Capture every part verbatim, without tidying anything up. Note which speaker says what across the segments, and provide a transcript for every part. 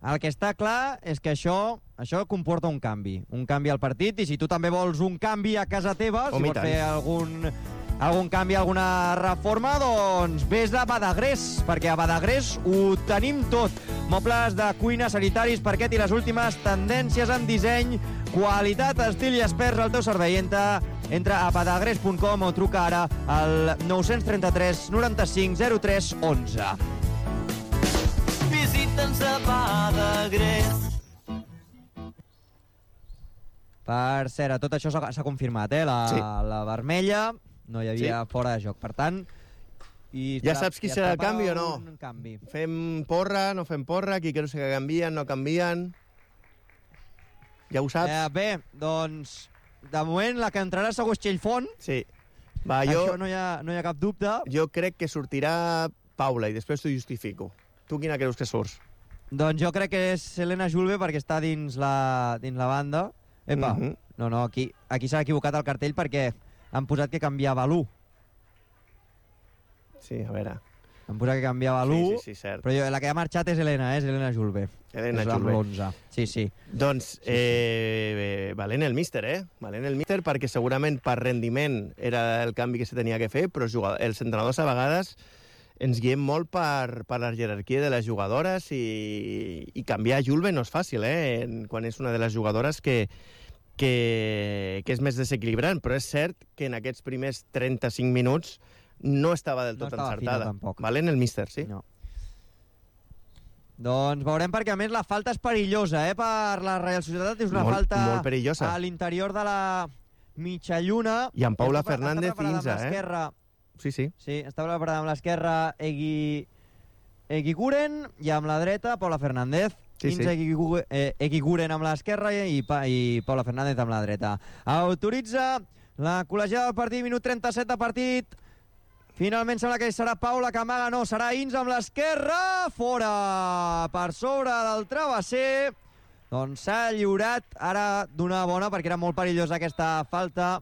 Speaker 1: el que està clar és que això això comporta un canvi, un canvi al partit, i si tu també vols un canvi a casa teva, si vols fer algun, algun canvi, alguna reforma, doncs vés a Badagrés, perquè a Badagrés ho tenim tot. Mobles de cuina, sanitaris, parquet i les últimes tendències en disseny, qualitat, estil i experts al teu servei. Entra, entra a badagrés punt com o truca ara al nou trenta-tres noranta-cinc zero tres onze.
Speaker 2: Visita'ns a Badagrés.
Speaker 1: Per cert, tot això s'ha confirmat, eh? La,
Speaker 3: sí.
Speaker 1: la vermella no hi havia sí. fora de joc. Per tant, i
Speaker 3: ja saps qui serà el canvi o no?
Speaker 1: Canvi.
Speaker 3: Fem porra, no fem porra? Qui creus que canvien, no canvien? Ja ho saps?
Speaker 1: Eh, bé, doncs, de moment la que entrarà segur és Xellfont.
Speaker 3: Sí. Va, jo,
Speaker 1: això no hi, ha, no hi ha cap dubte.
Speaker 3: Jo crec que sortirà Paula i després t'ho justifico. Tu quina creus que surts?
Speaker 1: Doncs jo crec que és Helena Julve perquè està dins la, dins la banda. Epa, mm -hmm. no, no, aquí, aquí s'ha equivocat el cartell perquè han posat que canviava l'u.
Speaker 3: Sí, a veure.
Speaker 1: Han posat que canviava l'u,
Speaker 3: sí, sí, sí, cert.
Speaker 1: però jo, la que ha marxat és Helena, eh? és Helena Julve.
Speaker 3: Helena
Speaker 1: és
Speaker 3: Julve.
Speaker 1: l'onze. Sí, sí.
Speaker 3: Doncs, eh, sí. valent el míster, eh? Valent el míster perquè segurament per rendiment era el canvi que se tenia que fer, però els entrenadors a vegades ens guiem molt per, per la jerarquia de les jugadores i, i canviar Julve no és fàcil, eh? Quan és una de les jugadores que, que, que és més desequilibrant, però és cert que en aquests primers trenta-cinc minuts no estava del tot
Speaker 1: no estava
Speaker 3: encertada.
Speaker 1: Fina,
Speaker 3: Valent el míster, sí.
Speaker 1: No. Doncs veurem, perquè a més la falta és perillosa, eh? Per la Reial Societat és una
Speaker 3: molt,
Speaker 1: falta
Speaker 3: molt perillosa.
Speaker 1: A l'interior de la mitja lluna.
Speaker 3: I en Paula Fernández dins, eh? Sí, sí.
Speaker 1: Sí, està preparada amb l'esquerra Egui... Egiguren i amb la dreta Paula Fernández.
Speaker 3: Sí,
Speaker 1: Quinze sí. Egiguren, eh, Egiguren amb l'esquerra i, i Paula Fernández amb la dreta. Autoritza la col·legiada del partit, minut trenta-set de partit. Finalment sembla que serà Paula que amaga, no, serà Ins amb l'esquerra, fora, per sobre del travesser. Doncs s'ha lliurat ara d'una bona, perquè era molt perillosa aquesta falta,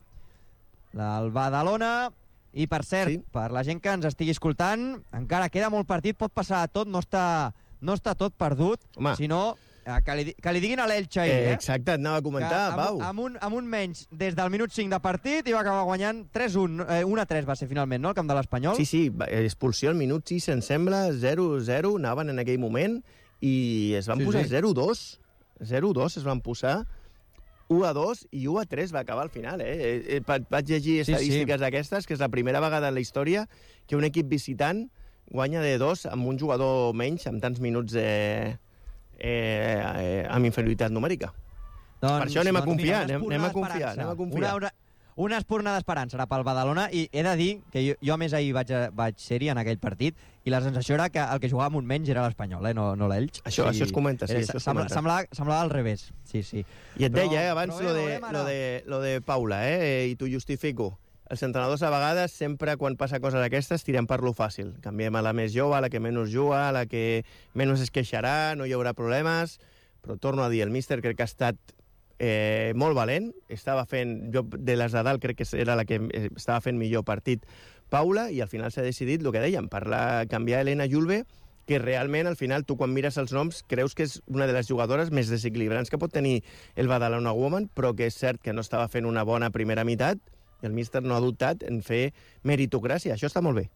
Speaker 1: del Badalona. I, per cert, sí. per la gent que ens estigui escoltant, encara queda molt partit, pot passar tot, no està, no està tot perdut,
Speaker 3: Home.
Speaker 1: sinó que li, que li diguin a l'Elche ahir, eh?
Speaker 3: Exacte, et anava a comentar,
Speaker 1: que,
Speaker 3: Pau.
Speaker 1: Amb, amb, un, amb un menys des del minut cinc de partit i va acabar guanyant tres a un, eh, un a tres va ser finalment, no?, el camp de l'Espanyol.
Speaker 3: Sí, sí, expulsió al minut sis, em sembla, zero zero, anaven en aquell moment, i es van
Speaker 1: sí,
Speaker 3: posar
Speaker 1: sí.
Speaker 3: zero dos, zero dos es van posar, u a dos i u a tres va acabar al final, eh? Vaig llegir estadístiques sí, sí. d'aquestes, que és la primera vegada en la història que un equip visitant guanya de dos amb un jugador menys, amb tants minuts eh, eh, eh, amb inferioritat numèrica. Doncs, per això anem
Speaker 1: doncs
Speaker 3: a confiar,
Speaker 1: mira,
Speaker 3: anem, anem a confiar, anem a confiar.
Speaker 1: Una, una, una espurna d'esperança serà pel Badalona, i he de dir que jo, jo a més ahir vaig, vaig ser-hi en aquell partit, i la sensació era que el que jugava amb un menys era l'Espanyol, eh? no, no l'Elx.
Speaker 3: Això, sí, això es comenta, sí, això es
Speaker 1: sembla,
Speaker 3: comenta.
Speaker 1: Semblava, semblava al revés, sí, sí.
Speaker 3: I et
Speaker 1: però,
Speaker 3: deia, eh, abans,
Speaker 1: però
Speaker 3: lo de, lo, de, lo de Paula, eh, i t'ho justifico. Els entrenadors a vegades, sempre quan passa coses d'aquestes, tirem per lo fàcil. Canviem a la més jove, a la que menys juga, a la que menys es queixarà, no hi haurà problemes, però torno a dir, el míster crec que ha estat eh, molt valent, estava fent, jo de les de dalt crec que era la que estava fent millor partit Paula, i al final s'ha decidit el que dèiem, parlar, canviar Helena Julve, que realment al final tu quan mires els noms creus que és una de les jugadores més desequilibrants que pot tenir el Badalona Woman, però que és cert que no estava fent una bona primera meitat, i el míster no ha dubtat en fer meritocràcia. Això està molt bé.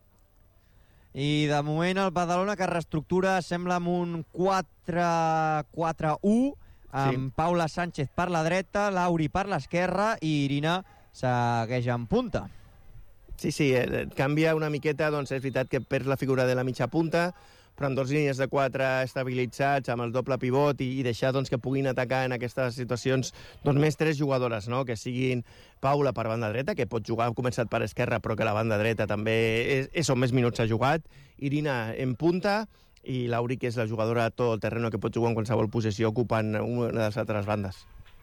Speaker 1: I de moment el Badalona, que reestructura, sembla amb un quatre quatre u, amb sí. Paula Sánchez per la dreta, Lauri per l'esquerra i Irina segueix en punta.
Speaker 3: Sí, sí, eh, canvia una miqueta, doncs és veritat que perds la figura de la mitja punta, però amb dos línies de quatre estabilitzats, amb el doble pivot, i, i deixar doncs, que puguin atacar en aquestes situacions doncs, més tres jugadores, no? Que siguin Paula per banda dreta, que pot jugar, ha començat per esquerra, però que la banda dreta també és, és on més minuts ha jugat, Irina en punta, i Lauri, que és la jugadora a tot el terreno que pot jugar en qualsevol posició, ocupant una de les altres bandes.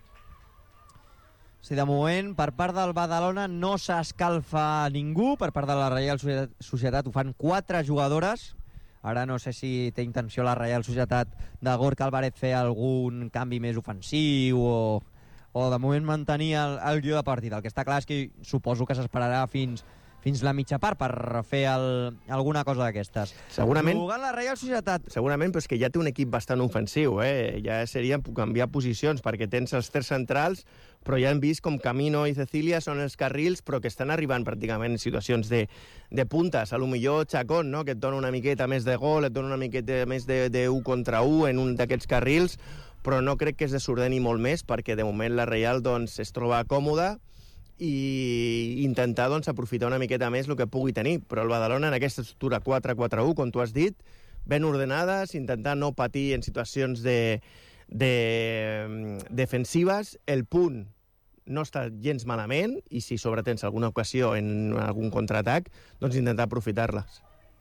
Speaker 1: Sí, de moment, per part del Badalona no s'escalfa ningú, per part de la Reial Societat ho fan quatre jugadores. Ara no sé si té intenció la Reial Societat de Gorka Álvarez fer algun canvi més ofensiu o, o de moment mantenir el, el guió de partit. El que està clar és que suposo que s'esperarà fins, fins la mitja part per fer el, alguna cosa d'aquestes.
Speaker 3: Segurament.
Speaker 1: Jugant la Reial Societat.
Speaker 3: Segurament, però és que ja té un equip bastant ofensiu, eh? Ja seria canviar posicions, perquè tens els tres centrals, però ja hem vist com Camino i Cecilia són els carrils, però que estan arribant pràcticament en situacions de, de puntes. A lo millor Chacón, no?, que et dona una miqueta més de gol, et dona una miqueta més de, de u contra u en un d'aquests carrils, però no crec que es desordeni molt més, perquè de moment la Reial doncs, es troba còmoda i intentar doncs, aprofitar una miqueta més el que pugui tenir. Però el Badalona en aquesta estructura quatre quatre u, com tu has dit, ben ordenades, intentar no patir en situacions de, de, defensives. El punt no està gens malament i si sobre tens alguna ocasió en algun contraatac, doncs intentar aprofitar-les.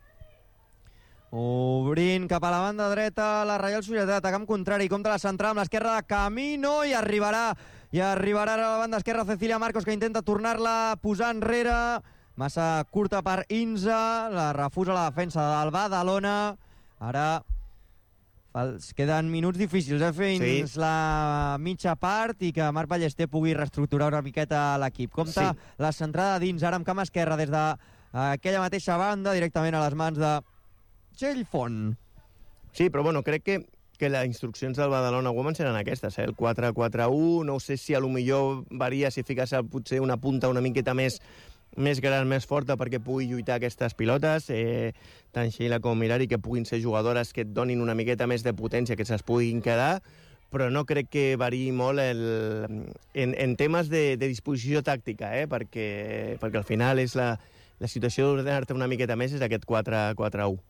Speaker 1: Obrint cap a la banda dreta la Reial Societat, a camp contrari, compta la central amb l'esquerra de Camino i arribarà i arribarà a la banda esquerra Cecilia Marcos, que intenta tornar-la a posar enrere, massa curta per Inza, la refusa la defensa del Badalona. Ara els queden minuts difícils eh, fins sí. la mitja part i que Marc Ballester pugui reestructurar una miqueta l'equip. Compta sí. la centrada dins, ara amb camp esquerra des d'aquella mateixa banda, directament a les mans de Txell Font.
Speaker 3: Sí, però bueno, crec que, que les instruccions del Badalona Women seran aquestes, eh? El quatre quatre u, no sé si a lo millor varia si fiques potser una punta una miqueta més més gran, més forta, perquè pugui lluitar aquestes pilotes, eh, tant Sheila com Mirari, que puguin ser jugadores que et donin una miqueta més de potència, que se'ls puguin quedar, però no crec que variï molt el, en, en temes de, de disposició tàctica, eh, perquè, perquè al final és la, la situació d'ordenar-te una miqueta més és aquest quatre quatre u.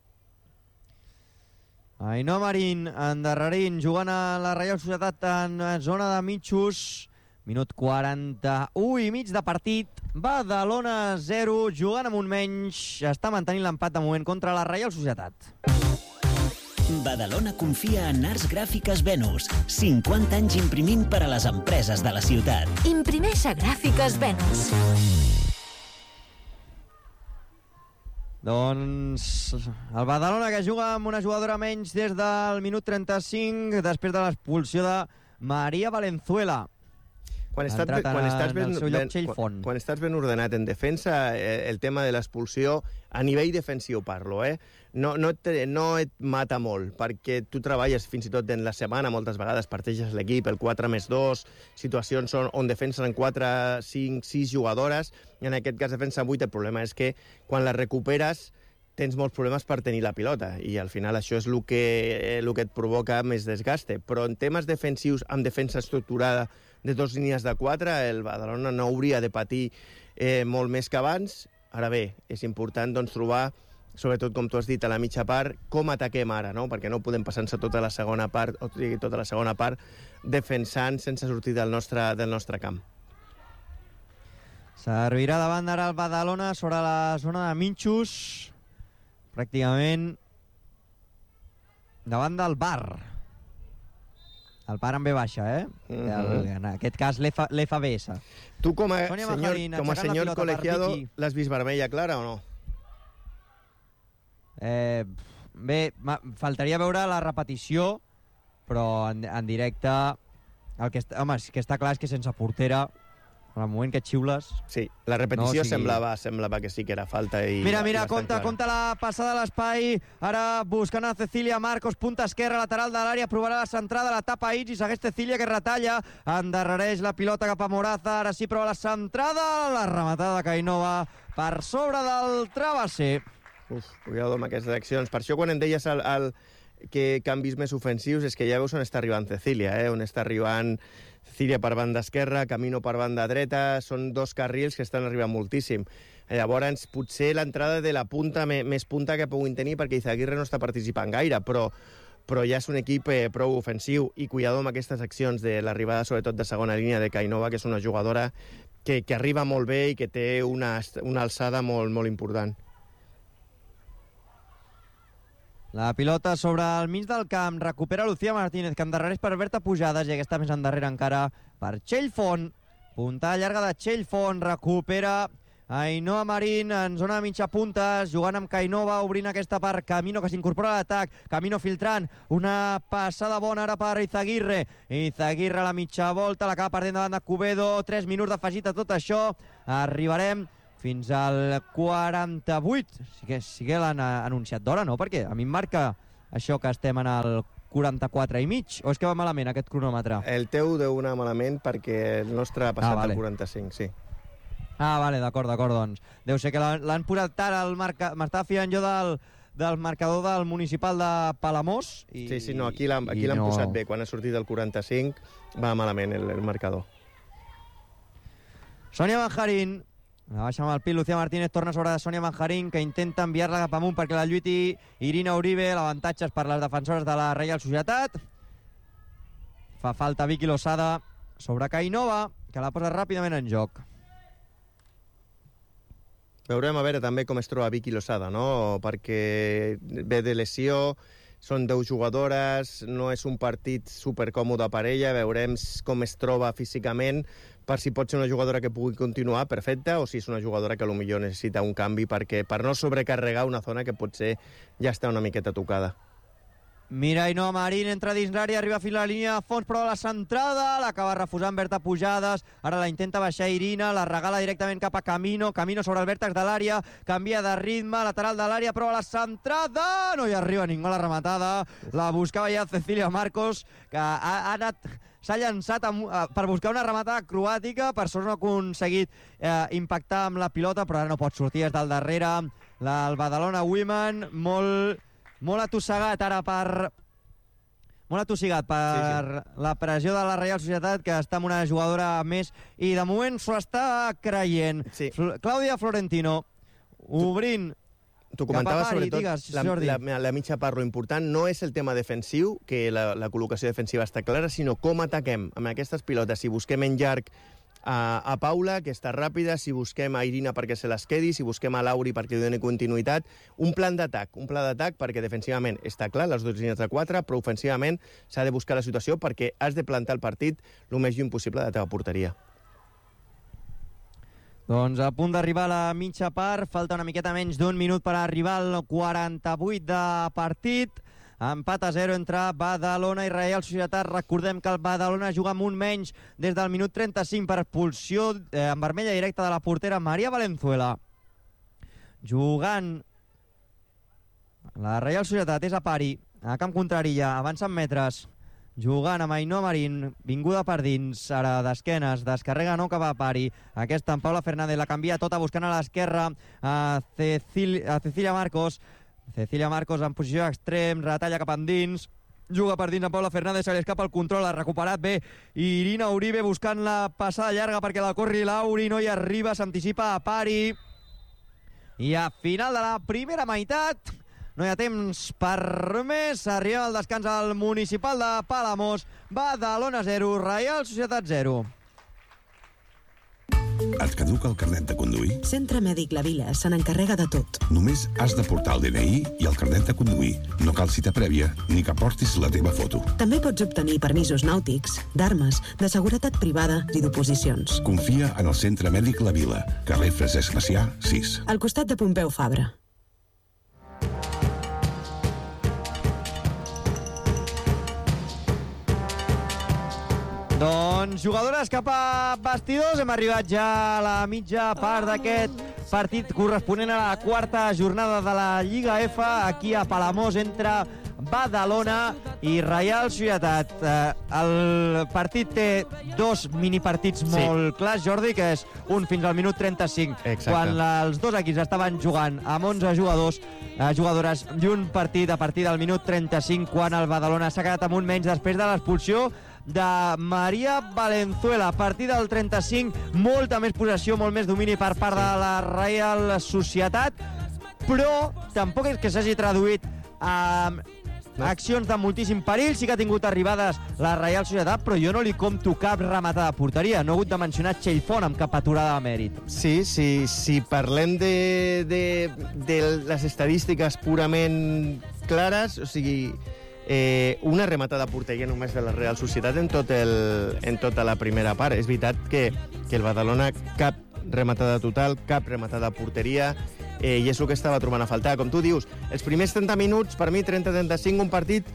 Speaker 1: Ainhoa Marín endarrerint, jugant a la Reial Societat en zona de mitjos. Minut quaranta-u i mig de partit. Badalona zero, jugant amb un menys. Està mantenint l'empat de moment contra la Reial Societat.
Speaker 4: Badalona confia en Arts Gràfiques Venus. cinquanta anys imprimint per a les empreses de la ciutat.
Speaker 5: Imprimeix a Gràfiques Venus.
Speaker 1: Doncs el Badalona, que juga amb una jugadora menys des del minut trenta-cinc, després de l'expulsió de Maria Valenzuela.
Speaker 3: Quan estàs, ben, quan, estàs ben, ben, quan, quan estàs ben ordenat en defensa, eh, el tema de l'expulsió, a nivell defensiu parlo, eh? no, no, et, no et mata molt, perquè tu treballes fins i tot en la setmana, moltes vegades parteixes l'equip, el quatre més dos, situacions on, on defensen quatre, cinc, sis jugadores, i en aquest cas defensa vuit. El problema és que quan la recuperes tens molts problemes per tenir la pilota, i al final això és el que, el que et provoca més desgaste. Però en temes defensius, amb defensa estructurada, de dos línies de quatre, el Badalona no hauria de patir eh, molt més que abans. Ara bé, és important doncs, trobar, sobretot com tu has dit a la mitja part, com ataquem ara, no? Perquè no podem passar-se tota la segona part, o tota la segona part defensant sense sortir del nostre, del nostre camp.
Speaker 1: Servirà davant ara el Badalona sobre la zona de minxos, pràcticament davant del bar. El par amb B baixa, eh? Mm-hmm. En aquest cas l'F B S.
Speaker 3: Tu com a Sonia senyor, Majarín, com a senyor colegiado l'has vist vermella clara o no?
Speaker 1: Eh, bé, faltaria veure la repetició, però en, en directe el que està, home, el que està clar és que sense portera, en el moment que et xiules...
Speaker 3: Sí, la repetició no, o sigui... semblava, semblava que sí que era falta. I
Speaker 1: mira, mira, compta, compta la passada a l'espai, ara buscant a Cecilia Marcos, punta esquerra, lateral de l'àrea, provarà la centrada, la tapa Its i segueix Cecilia, que retalla, endarrereix la pilota cap a Moraza, ara sí prova la centrada, la rematada de Cainova per sobre del travesser.
Speaker 3: Uf, cuidado amb aquestes accions. Per això quan em deies el, el, que canvis més ofensius és que ja veus on està arribant Cecilia, eh? On està arribant Cecilia per banda esquerra, Camino per banda dreta, són dos carrils que estan arribant moltíssim. Llavors, potser l'entrada de la punta, més punta que puguin tenir, perquè Izaguirre no està participant gaire, però, però ja és un equip eh, prou ofensiu, i cuidado amb aquestes accions de l'arribada, sobretot de segona línia, de Cainova, que és una jugadora que, que arriba molt bé i que té una, una alçada molt, molt important.
Speaker 1: La pilota sobre el mig del camp, recupera Lucía Martínez, que endarrereix per Berta Pujades, i aquesta més endarrere encara per Txell Font. Puntada llarga de Txell Font, recupera Ainhoa Marín en zona de mitja punta, jugant amb Cainova, obrint aquesta part, Camino, que s'incorpora a l'atac, Camino filtrant, una passada bona ara per Izaguirre, Izaguirre a la mitja volta, l'acaba perdent davant de Cubedo, tres minuts d'afegit a tot això, arribarem fins al quaranta-vuit. Sí que, sí que l'han anunciat d'hora, no? Perquè a mi em marca això que estem en el quaranta-quatre i mig, o és que va malament aquest cronòmetre?
Speaker 3: El teu deu anar malament perquè el nostre ha passat
Speaker 1: Ah, vale.
Speaker 3: al quaranta-cinc, sí.
Speaker 1: Ah, vale, d'acord, d'acord, doncs. Deu ser que l'han l'han posat tard, el marca... m'estava fiant jo del, del marcador del municipal de Palamós. I,
Speaker 3: Sí, sí, no, aquí l'han aquí
Speaker 1: i
Speaker 3: l'han
Speaker 1: no...
Speaker 3: posat bé. Quan ha sortit el quaranta-cinc va malament el, el marcador.
Speaker 1: Sònia Manjarín, la baixa amb el pit, Lucía Martínez torna sobre Sònia Manjarín, que intenta enviar-la cap amunt perquè la lluiti Irina Uribe. L'avantatge és per les defensores de la Reial Societat. Fa falta Vicky Losada sobre Cainova, que la posa ràpidament en joc.
Speaker 3: Veurem a veure també com es troba Vicky Losada, no? Perquè ve de lesió, són deu jugadores, no és un partit supercòmode per ella, veurem com es troba físicament, per si pot ser una jugadora que pugui continuar perfecta o si és una jugadora que potser necessita un canvi perquè per no sobrecarregar una zona que potser ja està una miqueta tocada.
Speaker 1: Mira Ainhoa Marín, entra dins l'àrea, arriba fins a la línia de fons, prova la centrada, l'acaba refusant Berta Pujades, ara la intenta baixar Irina, la regala directament cap a Camino, Camino sobre el vèrtex de l'àrea, canvia de ritme, lateral de l'àrea, prova la centrada, no hi arriba ningú a la rematada, la buscava ja Cecilia Marcos, que ha, ha anat... s'ha llançat amb, uh, per buscar una rematada acrobàtica, per sort no ha aconseguit uh, impactar amb la pilota, però ara no pot sortir des del darrere. La, el Badalona Women, molt... Molt atossegat ara per... Molt atossigat per sí, sí. la pressió de la Reial Societat, que està amb una jugadora més, i de moment s'ho està creient. Sí. Fl Clàudia Florentino, obrint...
Speaker 3: Tu comentaves
Speaker 1: Pari,
Speaker 3: sobretot
Speaker 1: digues,
Speaker 3: la, la, la mitja part, lo important no és el tema defensiu, que la, la col·locació defensiva està clara, sinó com ataquem amb aquestes pilotes. Si busquem en llarg a, a Paula, que està ràpida, si busquem a Irina perquè se les quedi, si busquem a Lauri perquè doni continuïtat, un plan d'atac, un pla d'atac perquè defensivament està clar, les dues línies de quatre, però ofensivament s'ha de buscar la situació perquè has de plantar el partit el més lluny possible de la teva porteria.
Speaker 1: Doncs a punt d'arribar a la mitja part, falta una miqueta menys d'un minut per arribar al quaranta-vuit de partit. Empat a zero entre Badalona i Reial Societat. Recordem que el Badalona juga amb un menys des del minut trenta-cinc per expulsió eh, en vermella directa de la portera Maria Valenzuela. Jugant la Reial Societat és a pari, a camp contrari ja, avança en metres. Jugant amb Ainhoa Marín, vinguda per dins, ara d'esquenes, descarrega no cap a pari. Aquesta en Paula Fernández la canvia tota buscant a l'esquerra a, Cecil, a Cecilia Marcos. Cecilia Marcos en posició extrem, retalla cap endins, juga per dins amb Paula Fernández, se li escapa el control, ha recuperat bé Irina Uribe buscant la passada llarga perquè la corri Lauri, no hi arriba, s'anticipa a pari. I a final de la primera meitat no hi ha temps per més, arriba el descans al municipal de Palamós. Badalona zero, Reial Societat zero.
Speaker 6: Et caduca el carnet de conduir?
Speaker 7: Centre Mèdic La Vila se n'encarrega de tot.
Speaker 6: Només has de portar el D N I i el carnet de conduir. No cal cita prèvia ni que portis la teva foto.
Speaker 7: També pots obtenir permisos nàutics, d'armes, de seguretat privada i d'oposicions.
Speaker 6: Confia en el Centre Mèdic La Vila, carrer Francesc Macià, sis.
Speaker 7: Al costat de Pompeu Fabra.
Speaker 1: Doncs jugadores cap a vestidors, hem arribat ja a la mitja part d'aquest partit corresponent a la quarta jornada de la Lliga F, aquí a Palamós entre Badalona i Reial Societat. Eh, el partit té dos minipartits molt sí. clars, Jordi, que és un fins al minut trenta-cinc, Exacte. quan la, els dos equips estaven jugant amb onze jugadors, eh, jugadores, i un partit a partir del minut trenta-cinc, quan el Badalona s'ha quedat amb un menys després de l'expulsió de Maria Valenzuela. A partir del trenta-cinc, molta més possessió, molt més domini per part de la Reial Societat, però tampoc és que s'hagi traduït a accions de moltíssim perill. Sí que ha tingut arribades la Reial Societat, però jo no li compto cap rematada de porteria. No he hagut de mencionar Txell Font amb cap aturada de mèrit.
Speaker 3: Sí, sí, si parlem de, de, de les estadístiques purament clares, o sigui, eh, una rematada de porteria només de la Real Societat en, tot el, en tota la primera part. És veritat que, que el Badalona cap rematada total, cap rematada de porteria, eh, i és el que estava trobant a faltar. Com tu dius, els primers trenta minuts, per mi trenta trenta-cinc, un partit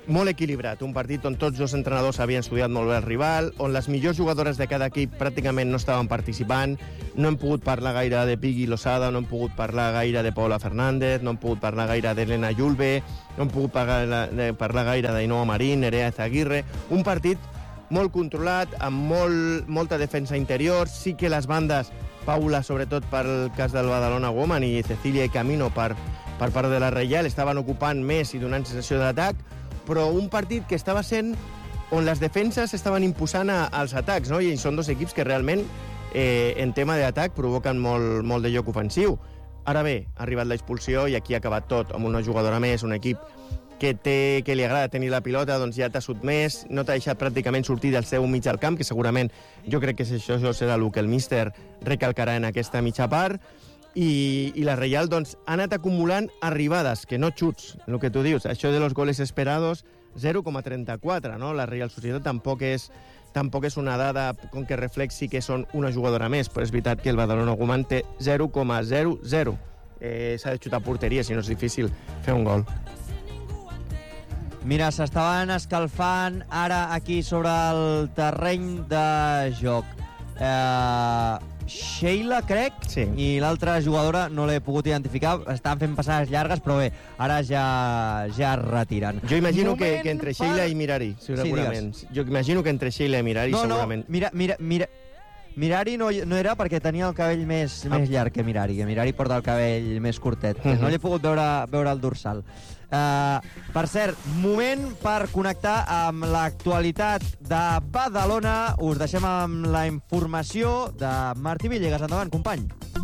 Speaker 3: molt equilibrat, un partit on tots els entrenadors havien estudiat molt bé el rival, on les millors jugadores de cada equip pràcticament no estaven participant, no hem pogut parlar gaire de Piggy Losada, no hem pogut parlar gaire de Paula Fernández, no hem pogut parlar gaire d'Helena Yulbe, no hem pogut parlar, de, parlar gaire d'Ainoa Marín, Nerea Zaguirre, un partit molt controlat, amb molt, molta defensa interior, sí que les bandes, Paula, sobretot pel cas del Badalona Woman, i Cecilia i Camino per, per part de la Reial, estaven ocupant més i donant sensació d'atac, però un partit que estava sent on les defenses estaven imposant a, als atacs, no? I són dos equips que realment, eh, en tema d'atac, provoquen molt, molt de joc ofensiu. Ara bé, ha arribat la expulsió i aquí ha acabat tot, amb una jugadora més, un equip que, té, que li agrada tenir la pilota, doncs ja t'ha sotmès, no t'ha deixat pràcticament sortir del seu mig al camp, que segurament jo crec que això, això serà el que el míster recalcarà en aquesta mitja part, I, i la Reial doncs, ha anat acumulant arribades, que no xuts, el que tu dius. Això de los goles esperados, zero coma trenta-quatre, no? La Reial Societat tampoc és, tampoc és una dada com que reflexi que són una jugadora més, però és veritat que el Badalona Woman té zero coma zero zero. Eh, S'ha de xutar a porteria, si no és difícil fer un gol.
Speaker 1: Mira, s'estaven escalfant ara aquí sobre el terreny de joc. Eh... Sheila, crec,
Speaker 3: sí.
Speaker 1: I l'altra jugadora no l'he pogut identificar, estaven fent passades llargues, però bé, ara ja, ja es retiren.
Speaker 3: Jo imagino que, que entre Sheila per... i Mirari, segurament. Sí, jo imagino que entre Sheila i Mirari,
Speaker 1: no,
Speaker 3: segurament.
Speaker 1: No, mira, mira, mira, Mirari no, no era perquè tenia el cabell més, ah. més llarg que Mirari, que Mirari porta el cabell més curtet. Uh -huh. No l'he pogut veure, veure el dorsal. Uh, per cert, moment per connectar amb l'actualitat de Badalona. Us deixem amb la informació de Martí Villegas. Endavant, company.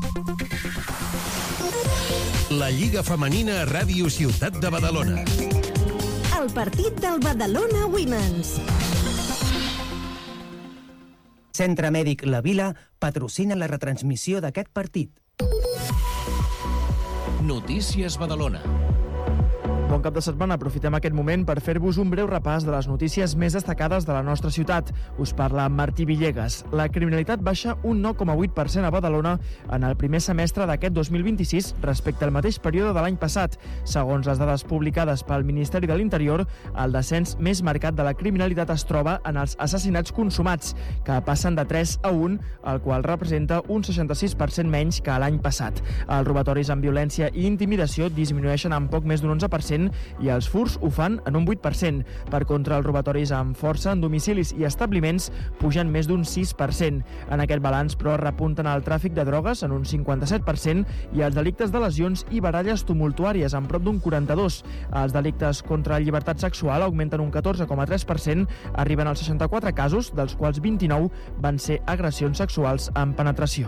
Speaker 8: La Lliga Femenina a Ràdio Ciutat de Badalona.
Speaker 5: El partit del Badalona Women's.
Speaker 9: Centre Mèdic La Vila patrocina la retransmissió d'aquest partit.
Speaker 8: Notícies Badalona.
Speaker 10: Bon cap de setmana. Aprofitem aquest moment per fer-vos un breu repàs de les notícies més destacades de la nostra ciutat. Us parla Martí Villegas. La criminalitat baixa un nou coma vuit per cent a Badalona en el primer semestre d'aquest dos mil vint-i-sis respecte al mateix període de l'any passat. Segons les dades publicades pel Ministeri de l'Interior, el descens més marcat de la criminalitat es troba en els assassinats consumats, que passen de tres a un, el qual representa un seixanta-sis per cent menys que l'any passat. Els robatoris amb violència i intimidació disminueixen en poc més d'un onze per cent i els furts ho fan en un vuit per cent. Per contra, els robatoris amb força en domicilis i establiments pugen més d'un sis per cent. En aquest balanç, però, repunten el tràfic de drogues en un cinquanta-set per cent i els delictes de lesions i baralles tumultuàries en prop d'un quaranta-dos. Els delictes contra la llibertat sexual augmenten un catorze coma tres per cent, arriben als seixanta-quatre casos, dels quals vint-i-nou van ser agressions sexuals amb penetració.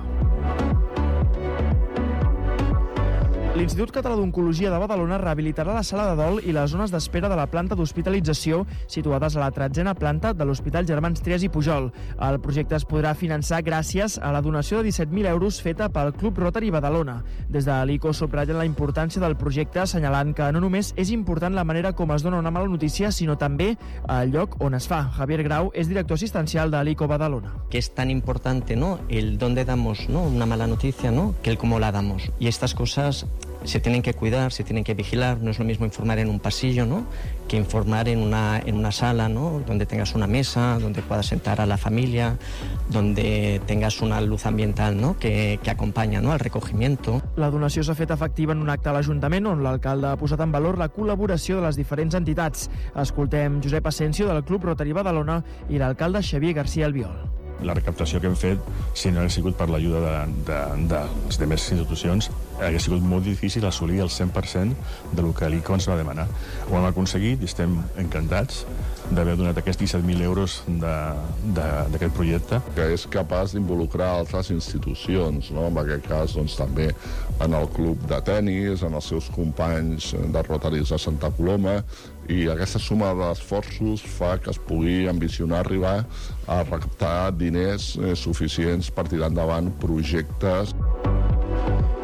Speaker 10: L'Institut Català d'Oncologia de Badalona rehabilitarà la sala de dol i les zones d'espera de la planta d'hospitalització situades a la tretzena planta de l'Hospital Germans Trias i Pujol. El projecte es podrà finançar gràcies a la donació de disset mil euros feta pel Club Rotary Badalona. Des de l'I C O subratllen la importància del projecte, assenyalant que no només és important la manera com es dona una mala notícia, sinó també el lloc on es fa. Javier Grau és director assistencial de l'I C O Badalona.
Speaker 11: Que es tan importante, ¿no?, el dónde damos, ¿no?, una mala noticia, ¿no?, que el cómo la damos. Y estas cosas se tienen que cuidar, se tienen que vigilar. No es lo mismo informar en un pasillo, ¿no?, que informar en una, en una sala, ¿no?, donde tengas una mesa, donde puedas sentar a la familia, donde tengas una luz ambiental, ¿no?, que, que acompaña, ¿no?, al recogimiento.
Speaker 10: La donació s'ha fet efectiva en un acte a l'Ajuntament on l'alcalde ha posat en valor la col·laboració de les diferents entitats. Escoltem Josep Asensio del Club Rotary Badalona i l'alcalde Xavier García Albiol.
Speaker 12: La recaptació que hem fet, si no hagués sigut per l'ajuda de, de, de les demés institucions, hauria sigut molt difícil assolir el cent per cent del que l'I C O ens va demanar. Ho hem aconseguit i estem encantats d'haver donat aquests disset mil euros d'aquest projecte.
Speaker 13: Que és capaç d'involucrar altres institucions, no? En aquest cas, doncs, també en el club de tennis, en els seus companys de Rotaris de Santa Coloma, i aquesta suma d'esforços fa que es pugui ambicionar arribar a recaptar diners eh, suficients per tirar endavant projectes.
Speaker 10: Moment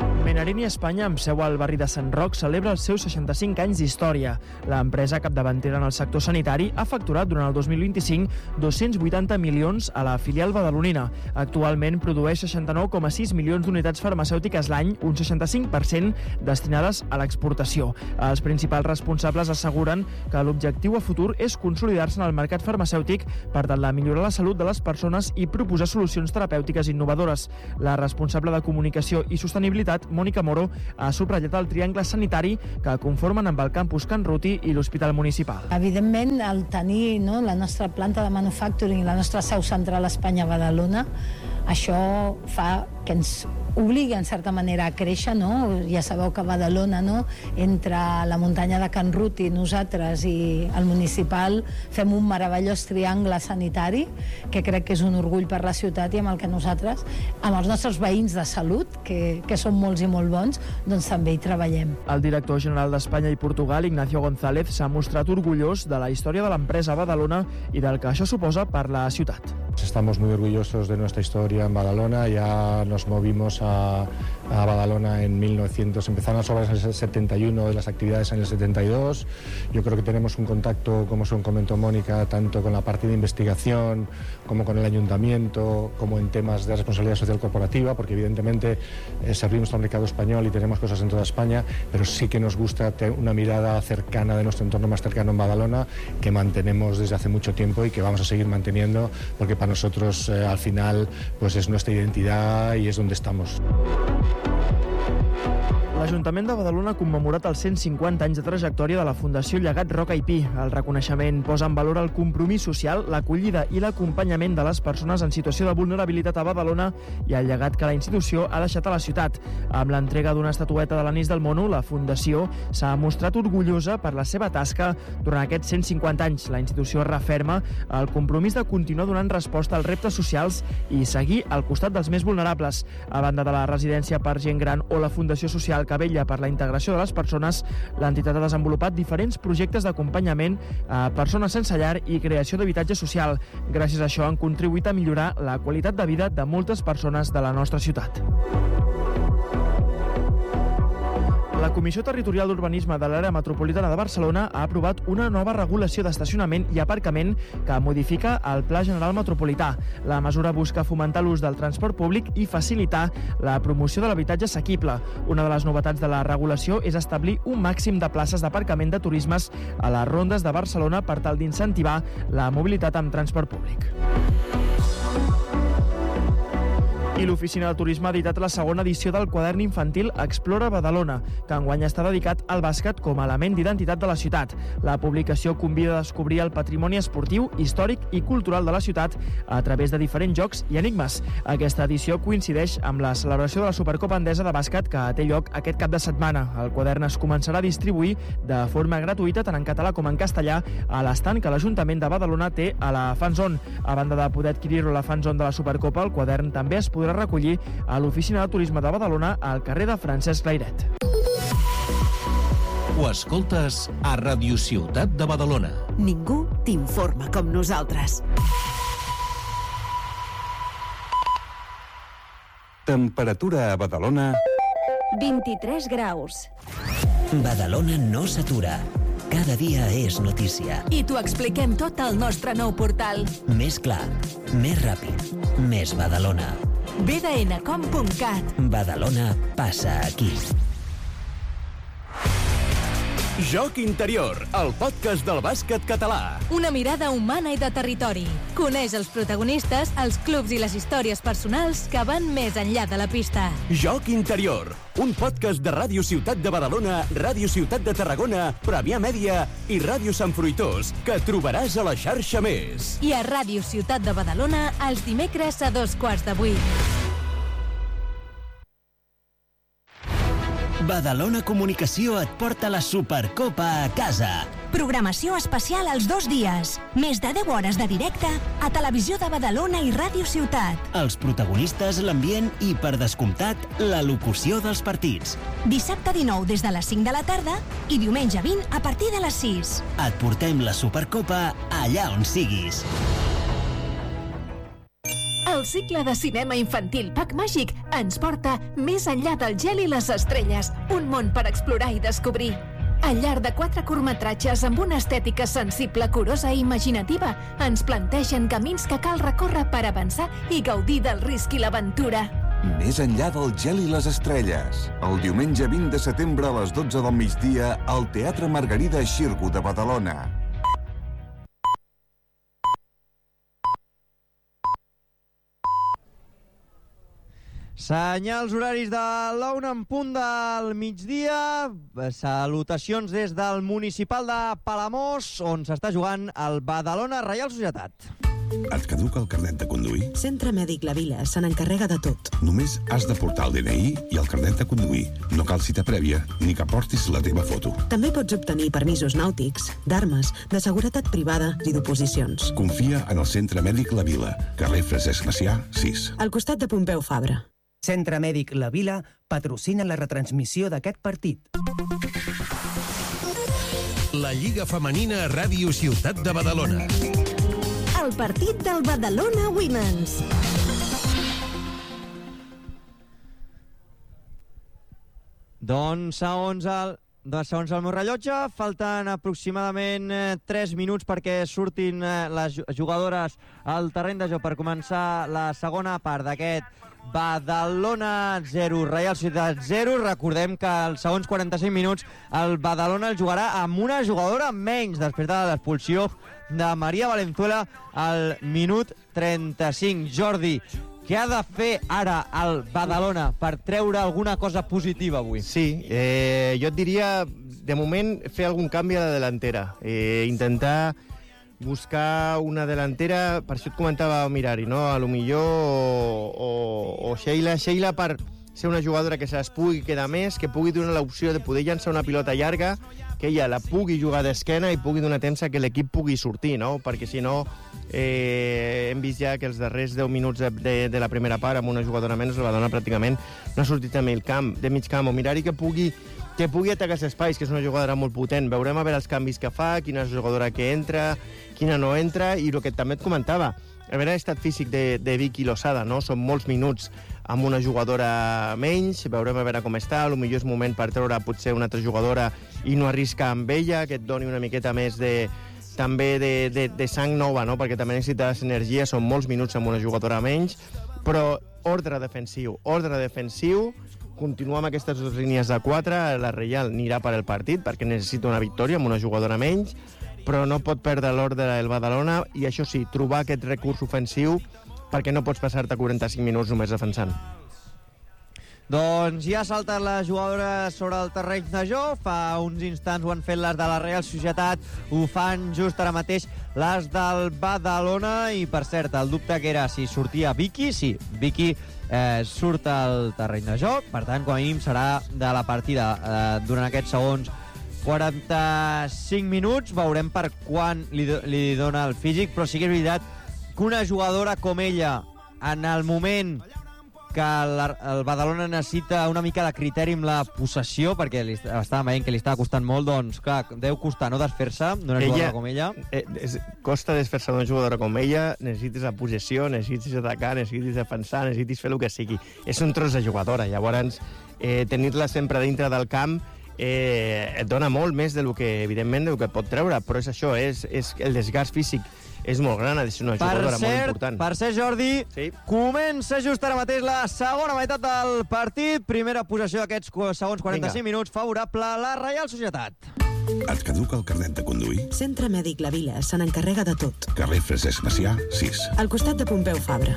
Speaker 10: Menarini Espanya, amb seu al barri de Sant Roc, celebra els seus seixanta-cinc anys d'història. L'empresa capdavantera en el sector sanitari ha facturat durant el dos mil vint-i-cinc dos-cents vuitanta milions a la filial badalonina. Actualment produeix seixanta-nou coma sis milions d'unitats farmacèutiques l'any, un seixanta-cinc per cent destinades a l'exportació. Els principals responsables asseguren que l'objectiu a futur és consolidar-se en el mercat farmacèutic per tal de millorar la salut de les persones i proposar solucions terapèutiques innovadores. La responsable de comunicació i sostenibilitat, Mònica Moro, ha subratllat el triangle sanitari que conformen amb el campus Can Ruti i l'Hospital Municipal.
Speaker 14: Evidentment, el tenir no, la nostra planta de manufacturing i la nostra seu central a Espanya, a Badalona, això fa que ens obligui, en certa manera, a créixer, no? Ja sabeu que a Badalona, no? Entre la muntanya de Can Ruti, nosaltres i el municipal, fem un meravellós triangle sanitari, que crec que és un orgull per la ciutat i amb el que nosaltres, amb els nostres veïns de salut, que, que són molts i molt bons, doncs també hi treballem.
Speaker 10: El director general d'Espanya i Portugal, Ignacio González, s'ha mostrat orgullós de la història de l'empresa a Badalona i del que això suposa per la ciutat.
Speaker 15: Estamos muy orgullosos de nuestra historia en Badalona. Ya nos movimos a, a Badalona en mil novecientos. Empezaron las obras en el setenta y uno y las actividades en el setenta y dos. Yo creo que tenemos un contacto, como se comentó Mónica, tanto con la parte de investigación como con el ayuntamiento, como en temas de responsabilidad social corporativa, porque evidentemente eh, servimos al mercado español y tenemos cosas en toda España, pero sí que nos gusta tener una mirada cercana de nuestro entorno más cercano en Badalona, que mantenemos desde hace mucho tiempo y que vamos a seguir manteniendo, porque para nosotros eh, al final pues es nuestra identidad y es donde estamos.
Speaker 10: L'Ajuntament de Badalona ha commemorat els cent cinquanta anys de trajectòria de la Fundació Llegat Roca i Pi. El reconeixement posa en valor el compromís social, l'acollida i l'acompanyament de les persones en situació de vulnerabilitat a Badalona i el llegat que la institució ha deixat a la ciutat. Amb l'entrega d'una estatueta de l'Anís del Mono, la Fundació s'ha mostrat orgullosa per la seva tasca durant aquests cent cinquanta anys. La institució referma el compromís de continuar donant resposta als reptes socials i seguir al costat dels més vulnerables. A banda de la residència per gent gran o la Fundació Social que vetlla per la integració de les persones, l'entitat ha desenvolupat diferents projectes d'acompanyament a persones sense llar i creació d'habitatge social. Gràcies a això han contribuït a millorar la qualitat de vida de moltes persones de la nostra ciutat. La Comissió Territorial d'Urbanisme de l'Àrea Metropolitana de Barcelona ha aprovat una nova regulació d'estacionament i aparcament que modifica el Pla General Metropolità. La mesura busca fomentar l'ús del transport públic i facilitar la promoció de l'habitatge assequible. Una de les novetats de la regulació és establir un màxim de places d'aparcament de turismes a les rondes de Barcelona per tal d'incentivar la mobilitat amb transport públic. I l'Oficina de Turisme ha editat la segona edició del quadern infantil Explora Badalona, que enguany està dedicat al bàsquet com a element d'identitat de la ciutat. La publicació convida a descobrir el patrimoni esportiu, històric i cultural de la ciutat a través de diferents jocs i enigmes. Aquesta edició coincideix amb la celebració de la Supercopa Endesa de bàsquet que té lloc aquest cap de setmana. El quadern es començarà a distribuir de forma gratuïta tant en català com en castellà a l'estand que l'Ajuntament de Badalona té a la Fanzone. A banda de poder adquirir-lo a la Fanzone de la Supercopa, el quadern també es podrà recollir a l'Oficina de Turisme de Badalona al carrer de Francesc Layret.
Speaker 8: Ho escoltes a Ràdio Ciutat de Badalona.
Speaker 5: Ningú t'informa com nosaltres.
Speaker 6: Temperatura a Badalona...
Speaker 5: vint-i-tres graus.
Speaker 4: Badalona no s'atura. Cada dia és notícia.
Speaker 5: I t'ho expliquem tot al nostre nou portal.
Speaker 4: Més clar, més ràpid, més Badalona.
Speaker 5: b d n com punt cat.
Speaker 4: Badalona passa aquí.
Speaker 16: Joc Interior, el podcast del bàsquet català.
Speaker 17: Una mirada humana i de territori. Coneix els protagonistes, els clubs i les històries personals que van més enllà de la pista.
Speaker 16: Joc Interior, un podcast de Ràdio Ciutat de Badalona, Ràdio Ciutat de Tarragona, Premià Mèdia i Ràdio Sant Fruitós, que trobaràs a la xarxa Més.
Speaker 17: I a Ràdio Ciutat de Badalona, els dimecres a dos quarts de vuit.
Speaker 4: Badalona Comunicació et porta la Supercopa a casa.
Speaker 5: Programació especial als dos dies. Més de deu hores de directe a Televisió de Badalona i Ràdio Ciutat.
Speaker 4: Els protagonistes, l'ambient i, per descomptat, la locució dels partits.
Speaker 5: Dissabte dinou des de les cinc de la tarda i diumenge vint a partir de les sis.
Speaker 4: Et portem la Supercopa allà on siguis.
Speaker 17: El
Speaker 18: El cicle de cinema infantil Pac Màgic ens porta més enllà del gel i les estrelles, un món per explorar i descobrir. Al llarg de quatre curtmetratges amb una estètica sensible, curosa i imaginativa, ens plantegen camins que cal recórrer per avançar i gaudir del risc i l'aventura.
Speaker 19: Més enllà del gel i les estrelles. El diumenge vint de setembre a les dotze del migdia al Teatre Margarida Xirgu de Badalona.
Speaker 1: Senyals horaris de la una en punt del migdia. Salutacions des del municipal de Palamós, on s'està jugant el Badalona Reial Societat.
Speaker 6: Et caduca el carnet de conduir?
Speaker 7: Centre Mèdic La Vila se n'encarrega de tot.
Speaker 6: Només has de portar el D N I i el carnet de conduir. No cal cita prèvia ni que portis la teva foto.
Speaker 7: També pots obtenir permisos nàutics, d'armes, de seguretat privada i d'oposicions.
Speaker 6: Confia en el Centre Mèdic La Vila, carrer Francesc Macià, sis.
Speaker 7: Al costat de Pompeu Fabra.
Speaker 9: Centre Mèdic La Vila patrocina la retransmissió d'aquest partit.
Speaker 8: La Lliga Femenina a Ràdio Ciutat de Badalona.
Speaker 5: El partit del Badalona Women's.
Speaker 1: Doncs segons el, doncs segons el meu rellotge, falten aproximadament tres minuts perquè surtin les jugadores al terreny de joc per començar la segona part d'aquest Badalona zero, Reial Societat zero. Recordem que als segons quaranta-cinc minuts el Badalona el jugarà amb una jugadora menys després de l'expulsió de Maria Valenzuela al minut trenta-cinc. Jordi, què ha de fer ara el Badalona per treure alguna cosa positiva avui?
Speaker 3: Sí, eh, jo et diria, de moment, fer algun canvi a la delantera. Eh, intentar buscar una delantera, per això et comentava Mirari, no? A lo millor o, o, o Sheila, Sheila per ser una jugadora que se les pugui quedar més, que pugui donar l'opció de poder llançar una pilota llarga, que ella la pugui jugar d'esquena i pugui donar temps a que l'equip pugui sortir, no? Perquè si no, eh, hem vist ja que els darrers deu minuts de, de la primera part amb una jugadora menys, la va donar pràcticament, no ha sortit a mig camp, de mig camp, o Mirari que pugui que pugui atacar els espais, que és una jugadora molt potent. Veurem a veure els canvis que fa, quina jugadora que entra, quina no entra, i el que també et comentava, a veure l'estat físic de, de Vicky Losada, no? Són molts minuts amb una jugadora menys, veurem a veure com està, potser és moment per treure potser una altra jugadora i no arriscar amb ella, que et doni una miqueta més de també de, de, de sang nova, no? Perquè també necessites energia, són molts minuts amb una jugadora menys, però ordre defensiu, ordre defensiu, continuar amb aquestes dues línies de quatre, la Reial anirà per al partit perquè necessita una victòria amb una jugadora menys, però no pot perdre l'ordre del Badalona i això sí, trobar aquest recurs ofensiu perquè no pots passar-te quaranta-cinc minuts només defensant.
Speaker 1: Doncs ja ha saltat la jugadora sobre el terreny de joc. Fa uns instants ho han fet les de la Reial Societat, ho fan just ara mateix les del Badalona. I, per cert, el dubte que era si sortia Vicky, sí, Vicky eh, surt al terreny de joc, per tant, com a mínim serà de la partida eh, durant aquests segons quaranta-cinc minuts. Veurem per quan li, do li dona el físic, però sí que és veritat que una jugadora com ella, en el moment que la, el Badalona necessita una mica de criteri amb la possessió, perquè li estàvem veient que li estava costant molt, doncs clar, deu costar no desfer-se d'una jugadora com ella.
Speaker 3: Eh, és, costa desfer-se d'una jugadora com ella, necessites la possessió, necessites atacar, necessites defensar, necessites fer el que sigui. És un tros de jugadora, llavors eh, tenir-la sempre dintre del camp eh, et dona molt més del que, evidentment, del que pot treure, però és això, és, és el desgast físic és molt gran, ha de ser una jugadora
Speaker 1: cert,
Speaker 3: molt important.
Speaker 1: Per cert, Jordi, sí. Comença just ara mateix la segona meitat del partit. Primera possessió d'aquests segons quaranta-cinc Vinga. Minuts, favorable a la Reial Societat.
Speaker 6: Et caduca el carnet de conduir?
Speaker 7: Centre Mèdic La Vila se n'encarrega de tot.
Speaker 6: Carrer Francesc Macià, sis.
Speaker 7: Al costat de Pompeu Fabra.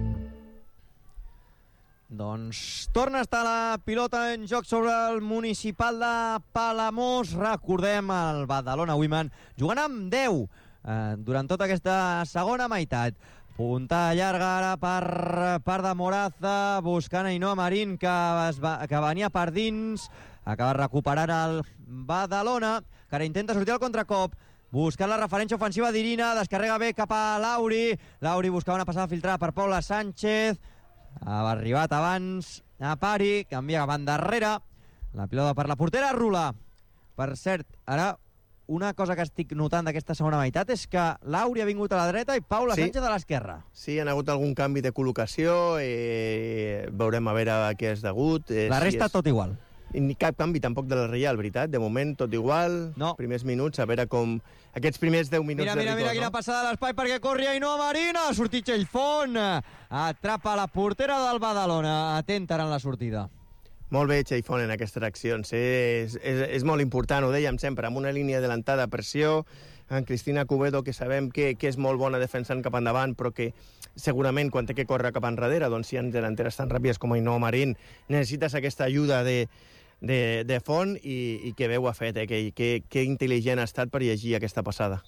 Speaker 1: Doncs torna a estar la pilota en joc sobre el municipal de Palamós. Recordem el Badalona Women jugant amb deu eh, durant tota aquesta segona meitat. Punta llarga ara per part de Moraza, buscant Ainhoa Marín, que, es va, que venia per dins. Acaba recuperant el Badalona, que ara intenta sortir al contracop. Buscant la referència ofensiva d'Irina, descarrega bé cap a Lauri. Lauri buscava una passada filtrada per Paula Sánchez. Ha arribat abans a Pari, canvia cap endarrere. La pilota per la portera, Rula. Per cert, ara una cosa que estic notant d'aquesta segona meitat és que Lauri ha vingut a la dreta i Paula
Speaker 3: Sí.
Speaker 1: Sánchez a l'esquerra.
Speaker 3: Sí, hi ha hagut algun canvi de col·locació, eh, veurem a veure a què és degut. Eh,
Speaker 1: La
Speaker 3: si
Speaker 1: resta
Speaker 3: és...
Speaker 1: tot igual.
Speaker 3: I ni cap canvi tampoc de la Reial, veritat? De moment, tot igual.
Speaker 1: No.
Speaker 3: Primers minuts, a veure com... Aquests primers deu minuts
Speaker 1: Mira,
Speaker 3: de
Speaker 1: mira,
Speaker 3: rigor,
Speaker 1: mira quina
Speaker 3: no?
Speaker 1: passada a l'espai perquè corri Ainhoa Marina, ha sortit Xellfont, atrapa la portera del Badalona, atenta ara en la sortida.
Speaker 3: Molt bé, Xellfont, en aquestes accions. Eh? És, és, és molt important, ho dèiem sempre, amb una línia adelantada, pressió, en Cristina Cubedo, que sabem que, que és molt bona defensant cap endavant, però que segurament quan té que córrer cap enrere, doncs si hi ha delanteres tan ràpides com Ainhoa Marín, necessites aquesta ajuda de, de, de Font i, i que bé ho ha fet, eh? que, que, que intel·ligent ha estat per llegir aquesta passada.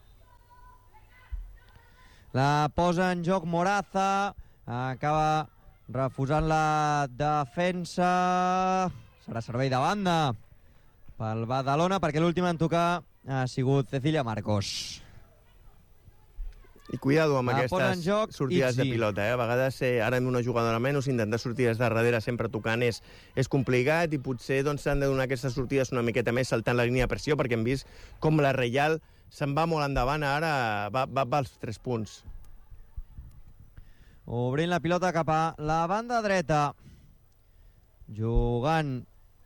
Speaker 1: La posa en joc Moraza, acaba refusant la defensa, serà servei de banda pel Badalona perquè l'última en tocar ha sigut Cecilia Marcos.
Speaker 3: I cuidado amb
Speaker 1: La posa en
Speaker 3: aquestes
Speaker 1: joc
Speaker 3: sortides
Speaker 1: Itzi.
Speaker 3: de pilota. Eh? A vegades, eh, ara amb una jugadora menys, intentar sortir des de darrere sempre tocant és, és complicat i potser doncs, s'han de donar aquestes sortides una miqueta més saltant la línia de pressió perquè hem vist com la Reial se'n va molt endavant, ara va, va, va als tres punts.
Speaker 1: Obrint la pilota cap a la banda dreta. Jugant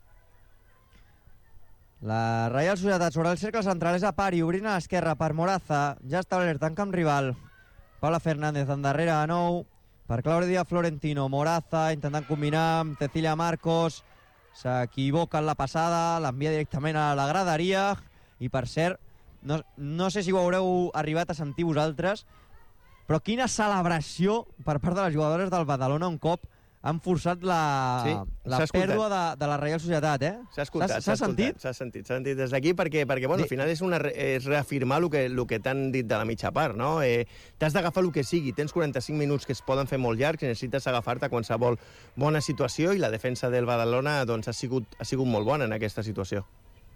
Speaker 1: la Reial Societat sobre el cercle central és a Pari, obrint a l'esquerra per Moraza, ja està alerta en camp rival. Paula Fernández endarrere de nou per Claudia Florentino. Moraza intentant combinar amb Cecilia Marcos, s'equivoca en la passada, l'envia directament a la graderia i per cert, no, no sé si ho haureu arribat a sentir vosaltres, però quina celebració per part de les jugadores del Badalona un cop han forçat la,
Speaker 3: Sí,
Speaker 1: la
Speaker 3: s'ha escoltat.
Speaker 1: pèrdua de, de la Reial Societat, eh?
Speaker 3: S'ha escoltat,
Speaker 1: S'ha sentit?
Speaker 3: S'ha sentit, s'ha sentit des d'aquí perquè, perquè bueno, al final és, una, és reafirmar el que, el que t'han dit de la mitja part, no? Eh, T'has d'agafar el que sigui, tens quaranta-cinc minuts que es poden fer molt llargs i necessites agafar-te a qualsevol bona situació i la defensa del Badalona doncs, ha, sigut, ha sigut molt bona en aquesta situació.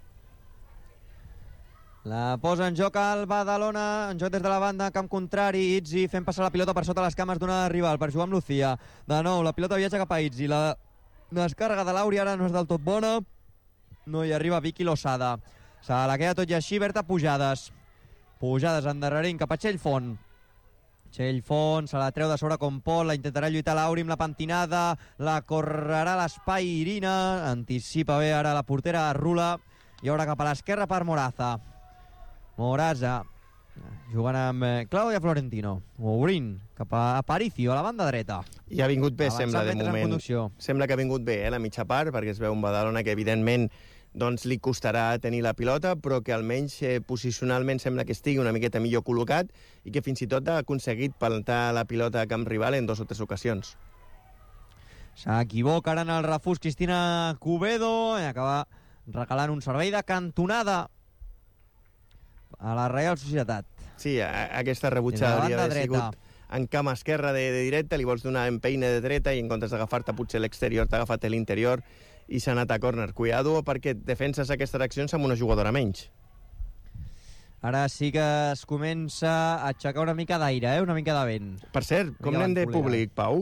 Speaker 1: La posa en joc al Badalona, en joc des de la banda, camp contrari, Itzi fent passar la pilota per sota les cames d'una rival per jugar amb Lucía. De nou, la pilota viatja cap a Itzi, la descàrrega de l'Auri ara no és del tot bona, no hi arriba Vicky Losada. Se la queda tot i així Berta Pujades. Pujades endarrerint cap a Xellfont. Xellfont se la treu de sobre com pot, la intentarà lluitar l'Auri amb la pentinada, la correrà a l'espai Irina, anticipa bé ara la portera Rula, i ara cap a l'esquerra per Moraza. Moraza, jugant amb eh, Claudia Florentino, obrint cap a Aparicio, a la banda dreta.
Speaker 3: I ha vingut bé,
Speaker 1: Avançant
Speaker 3: sembla, de
Speaker 1: mentre en
Speaker 3: moment.
Speaker 1: conducció.
Speaker 3: Sembla que ha vingut bé, eh, la mitja part, perquè es veu un Badalona que, evidentment, doncs, li costarà tenir la pilota, però que almenys eh, posicionalment sembla que estigui una miqueta millor col·locat i que fins i tot ha aconseguit plantar la pilota a camp rival en dues o tres ocasions.
Speaker 1: S'equivoca ara en el refús Cristina Cubedo i acaba regalant un servei de cantonada a la Reial Societat.
Speaker 3: Sí, a, aquesta
Speaker 1: Des
Speaker 3: rebutja
Speaker 1: de la
Speaker 3: hauria
Speaker 1: banda
Speaker 3: d'haver
Speaker 1: dreta.
Speaker 3: sigut en cama esquerra de, de directa, li vols donar empeine de dreta i en comptes d'agafar-te potser l'exterior, t'ha agafat l'interior i s'ha anat a córner. Cuidado perquè defenses aquestes accions amb una jugadora menys.
Speaker 1: Ara sí que es comença a aixecar una mica d'aire, eh? Una mica de vent.
Speaker 3: Per cert, com
Speaker 1: Vinga,
Speaker 3: anem de
Speaker 1: Pública.
Speaker 3: públic, Pau?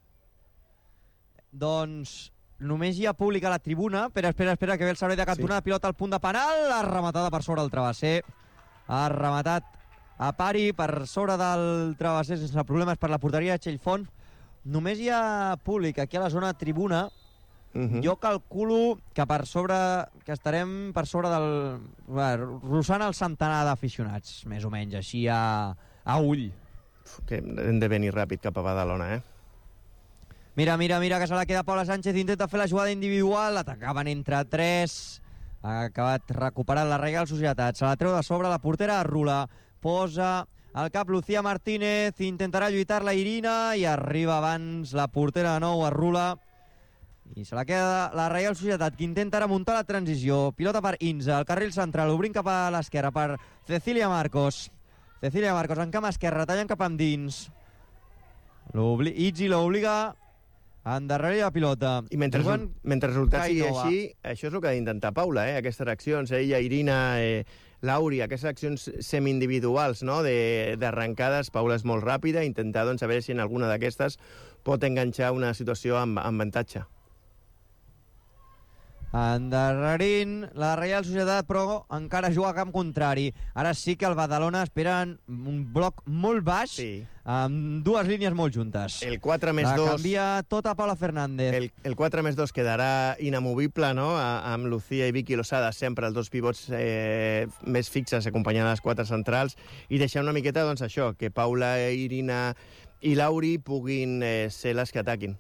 Speaker 1: Doncs només hi ha públic a la tribuna. Espera, espera, espera, que ve el servei de cantonada, sí. Pilota al punt de penal, ha rematada per sobre el travesser. Ha rematat a Pari per sobre del travesser sense problemes per la porteria de Xellfont. Només hi ha públic aquí a la zona tribuna.
Speaker 3: Uh-huh.
Speaker 1: Jo calculo que per sobre que estarem per sobre del... Bueno, rossant el centenar d'aficionats, més o menys, així a, a ull.
Speaker 3: Uf, que hem de venir ràpid cap a Badalona, eh?
Speaker 1: Mira, mira, mira, que se la queda Paula Sánchez, intenta fer la jugada individual, atacaven entre tres, ha acabat recuperant la Reial Societat, se la treu de sobre la portera Rula, posa al cap Lucía Martínez, intentarà lluitar la Irina i arriba abans la portera de nou a Rula, i se la queda la Reial Societat, que intenta remuntar la transició, pilota per Inza, al carril central, obrint cap a l'esquerra per Cecilia Marcos, Cecilia Marcos en camp esquerra, tallant cap endins, Itzi l'obliga a endarrerir la pilota.
Speaker 3: I mentre,
Speaker 1: Jugant
Speaker 3: mentre el resultat sigui
Speaker 1: Cainova.
Speaker 3: així, això és el que ha d'intentar Paula, eh? Aquestes accions, ella, Irina, eh, Lauri, aquestes accions semi-individuals, no? De- d'arrencades, Paula és molt ràpida, intentar doncs, a veure si en alguna d'aquestes pot enganxar una situació amb, amb avantatge.
Speaker 1: endarrerint la Reial Societat, però encara juga a camp contrari. Ara sí que el Badalona esperen un bloc molt baix, sí, amb dues línies molt juntes.
Speaker 3: El quatre més dos...
Speaker 1: La canvia tota Paula Fernández.
Speaker 3: El, el quatre més dos quedarà inamovible, no?, a, amb Lucía i Vicky Losada, sempre els dos pivots eh, més fixes, acompanyant les quatre centrals, i deixar una miqueta, doncs, això, que Paula, Irina i Lauri puguin eh, ser les que ataquin.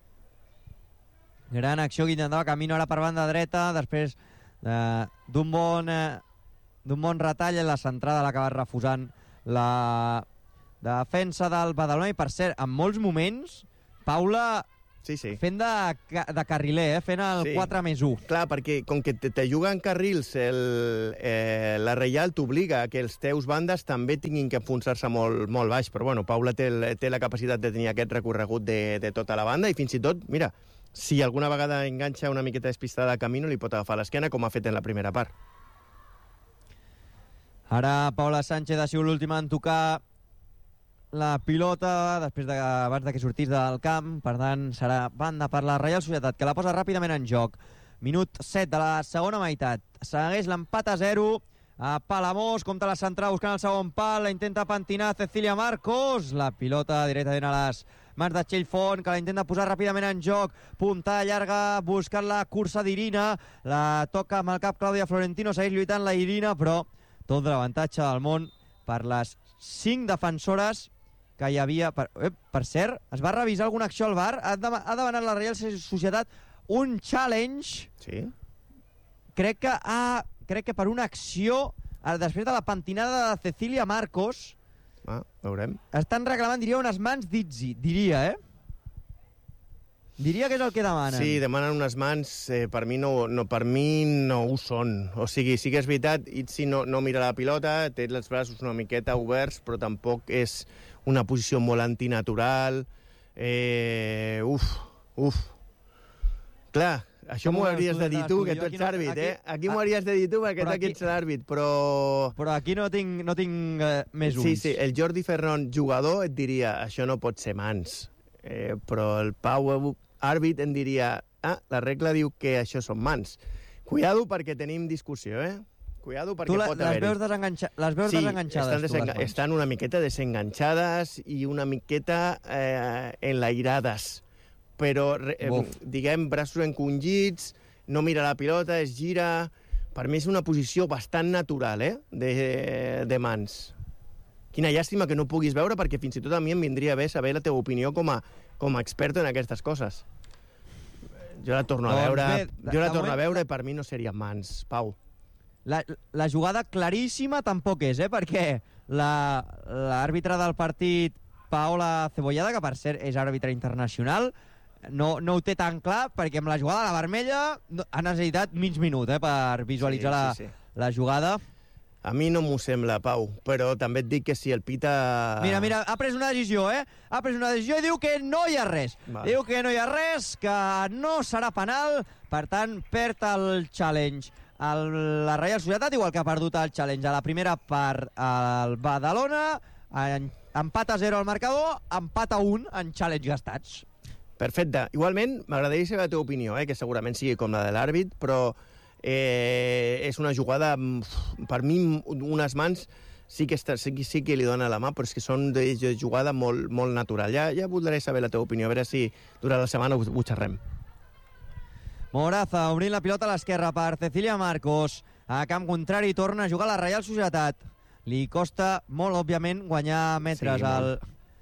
Speaker 1: Gran acció que intentava Camino ara per banda dreta, després eh, d'un bon, eh, d'un bon retall en la centrada l'ha acabat refusant la defensa del Badalona, i per cert, en molts moments Paula
Speaker 3: sí, sí.
Speaker 1: fent de, de carriler, eh, fent el sí. quatre més u.
Speaker 3: Clar, perquè com que te, te juguen carrils el, eh, la Reial t'obliga a que els teus bandes també tinguin que enfonsar-se molt, molt baix, però bueno, Paula té, té la capacitat de tenir aquest recorregut de, de tota la banda, i fins i tot, mira, si alguna vegada enganxa una miqueta despistada a Camino, li pot agafar l'esquena, com ha fet en la primera part.
Speaker 1: Ara Paula Sánchez ha sigut l'última en tocar la pilota després de, abans de que sortís del camp. Per tant, serà banda per la Reial Societat, que la posa ràpidament en joc. Minut set de la segona meitat. Segueix l'empat a zero. A Palamós, compta la central buscant el segon pal, la intenta pentinar Cecilia Marcos. La pilota directament a les mans de Txell Font, que la intenta posar ràpidament en joc. Puntada llarga, buscant la cursa d'Irina. La toca amb el cap Clàudia Florentino, segueix lluitant la Irina, però tot l'avantatge del món per les cinc defensores que hi havia. Per, eh, per cert, es va revisar alguna acció al V A R. Ha, de, ha demanat la Reial Societat un challenge.
Speaker 3: Sí.
Speaker 1: Crec que, ha, crec que per una acció, després de la pentinada de Cecilia Marcos,
Speaker 3: ah, veurem.
Speaker 1: Estan reclamant, diria, unes mans d'Itzi, diria, eh? Diria que és el que demanen.
Speaker 3: Sí, demanen unes mans, eh, per, mi no, no, per mi no ho són. O sigui, sí que és veritat, Itzi no, no mira la pilota, té els braços una miqueta oberts, però tampoc és una posició molt antinatural. Eh, uf, uf. Clar, això m'ho hauries de dir tu, que tu ets àrbit, eh? Aquí m'ho hauries de dir tu, perquè tu aquí ets l'àrbit, però...
Speaker 1: Però aquí no tinc, no tinc eh, més ulls.
Speaker 3: Sí, sí, el Jordi Ferron, jugador, et diria, això no pot ser mans. Eh, però el Pau, àrbit, em diria, ah, la regla diu que això són mans. Cuidado, perquè tenim discussió, eh? Cuidado, perquè
Speaker 1: tu la,
Speaker 3: pot haver-hi.
Speaker 1: Les veus, desenganxa, les veus
Speaker 3: sí,
Speaker 1: desenganxades,
Speaker 3: estan, desenga
Speaker 1: tu,
Speaker 3: estan una miqueta desenganxades i una miqueta eh, enlairades. Però, eh, diguem, braços encongits, no mira la pilota, es gira... Per mi és una posició bastant natural, eh?, de, de mans. Quina llàstima que no puguis veure, perquè fins i tot a mi em vindria bé saber la teva opinió com a, com a experto en aquestes coses. Jo la torno a veure,
Speaker 1: bé,
Speaker 3: jo la torno a veure i per mi no serien mans, Pau.
Speaker 1: La, la jugada claríssima tampoc és, eh?, perquè l'àrbitre del partit, Paola Cebollada, que per cert és àrbitre internacional, no, no ho té tan clar, perquè amb la jugada de la vermella no, ha necessitat mig minut, eh, per visualitzar sí, sí, sí. La, la jugada.
Speaker 3: A mi no m'ho sembla, Pau, però també et dic que si el pita...
Speaker 1: Mira, mira, ha pres una decisió, eh? Ha pres una decisió i diu que no hi ha res. Vale. Diu que no hi ha res, que no serà penal, per tant, perd el challenge. El, la Reial Societat, igual que ha perdut el challenge a la primera part al Badalona, en, empat a zero al marcador, empat a un en challenge gastats.
Speaker 3: Perfecte. Igualment, m'agradaria saber la teva opinió, eh, que segurament sigui com la de l'àrbit, però eh, és una jugada, per mi, unes mans sí que, està, sí, sí que li dona la mà, però és que són de jugada molt, molt natural. Ja, ja voldré saber la teva opinió, a veure si durant la setmana ho, ho xerrem.
Speaker 1: Moraza obrint la pilota a l'esquerra per Cecilia Marcos. A camp contrari torna a jugar la Reial Societat. Li costa molt, òbviament, guanyar metres sí, al...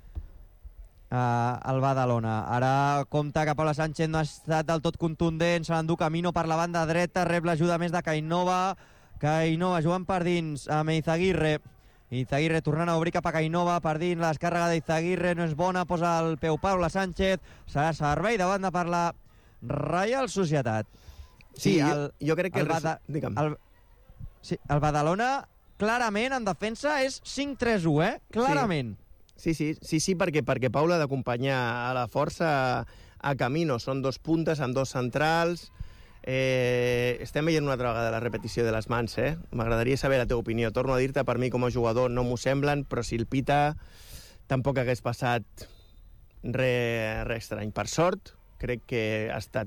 Speaker 1: Uh, el Badalona. Ara compta que Paula Sánchez no ha estat del tot contundent, se l'endú Camino per la banda dreta, rep l'ajuda més de Cainova. Cainova jugant per dins amb Izaguirre. Izaguirre tornant a obrir cap a Cainova per dins, la descàrrega d'Izaguirre no és bona, posa el peu Paula Sánchez, serà servei de banda per la Reial Societat.
Speaker 3: Sí, sí el, jo, jo crec que...
Speaker 1: El, Bada, el, sí, el Badalona clarament en defensa és cinc tres u, eh? Clarament.
Speaker 3: Sí. Sí, sí, sí, sí, perquè, perquè Paula ha d'acompanyar a la força a, a Camino. Són dos puntes amb dos centrals. Eh, estem veient una altra vegada la repetició de les mans, eh? M'agradaria saber la teva opinió. Torno a dir-te, per mi com a jugador no m'ho semblen, però si el pita tampoc hagués passat res re estrany. Per sort, crec que ha estat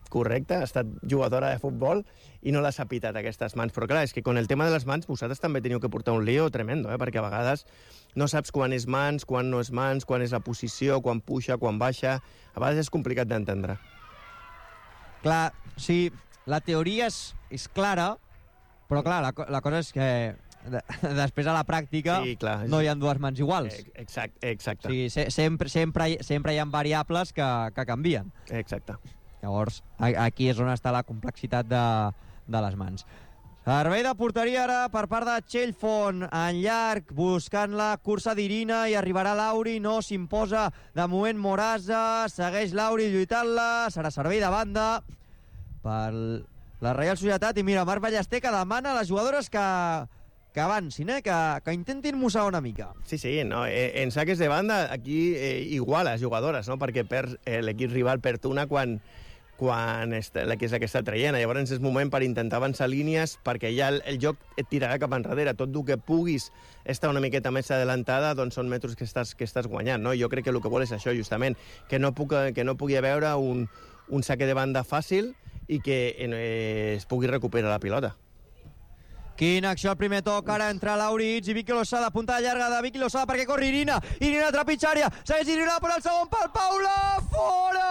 Speaker 3: correcte, ha estat jugadora de futbol i no l'ha pitat, aquestes mans. Però clar, és que con el tema de les mans vosaltres també teniu que portar un lío tremendo, eh? Perquè a vegades no saps quan és mans, quan no és mans, quan és la posició, quan puja, quan baixa. A vegades és complicat d'entendre.
Speaker 1: Clar, sí, la teoria és, és clara, però clar, la, la cosa és que de, després a la pràctica
Speaker 3: sí, clar,
Speaker 1: no hi ha dues mans iguals.
Speaker 3: Exacte. exacte.
Speaker 1: O sigui, se, sempre, sempre, sempre hi ha variables que, que canvien.
Speaker 3: Exacte.
Speaker 1: Llavors, aquí és on està la complexitat de, de les mans. Servei de porteria ara per part de Txell en llarg, buscant la cursa d'Irina i arribarà Lauri, no s'imposa de moment Morasa, segueix Lauri lluitant-la, serà servei de banda per la Reial Societat i mira, Marc Ballester que demana a les jugadores que, que avancin, eh? que, que intentin mossegar una mica.
Speaker 3: Sí, sí, no, eh, en saques de banda aquí eh, igual les jugadores, no? Perquè per, eh, l'equip rival perd una quan quan està, la que és la que està traient. Llavors és moment per intentar avançar línies perquè ja el, el joc et tirarà cap enrere. Tot el que puguis estar una miqueta més adelantada doncs són metres que estàs, que estàs guanyant. No? Jo crec que el que vol és això, justament, que no, puc, que no pugui haver un, un saque de banda fàcil i que eh, es pugui recuperar la pilota.
Speaker 1: Quina acció al primer toc, ara entra Lauritz i Vicky Losada, puntada llarga de Vicky Losada perquè corre Irina, Irina trepitja àrea, segueix Irina per al segon pal, Paula, fora!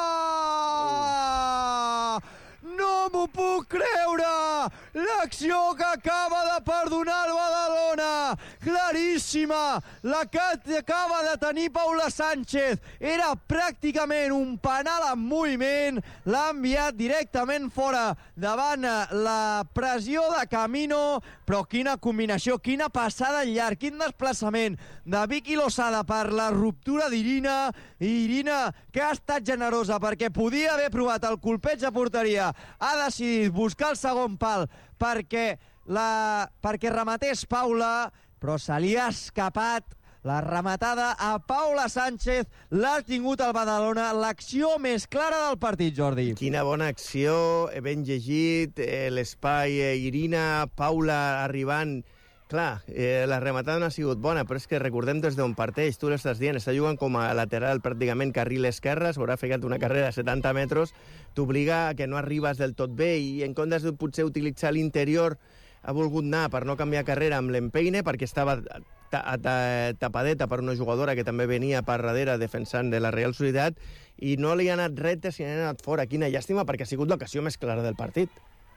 Speaker 1: No m'ho puc creure! L'acció que acaba de perdonar el Badalona! Claríssima! La que acaba de tenir Paula Sánchez. Era pràcticament un penal en moviment. L'ha enviat directament fora davant la pressió de Camino. Però quina combinació, quina passada en llarg, quin desplaçament de Vicky Losada per la ruptura d'Irina. I Irina, que ha estat generosa perquè podia haver provat el colpeig a porteria, ha decidit buscar el segon pal perquè, la, perquè rematés Paula, però se li ha escapat la rematada a Paula Sánchez. L'ha tingut el Badalona, l'acció més clara del partit, Jordi.
Speaker 3: Quina bona acció, ben llegit, eh, l'espai, eh, Irina, Paula arribant. Clar, eh, la rematada no ha sigut bona, però és que recordem des d'on parteix, tu l'estàs dient, està jugant com a lateral pràcticament carril esquerre, s'haurà ficat una carrera de setanta metres, t'obliga a que no arribes del tot bé i en comptes de potser utilitzar l'interior ha volgut anar per no canviar carrera amb l'empeine perquè estava ta ta tapadeta per una jugadora que també venia per darrere defensant de la Real Societat i no li ha anat recte sinó ha anat fora. Quina llàstima perquè ha sigut l'ocasió més clara del partit.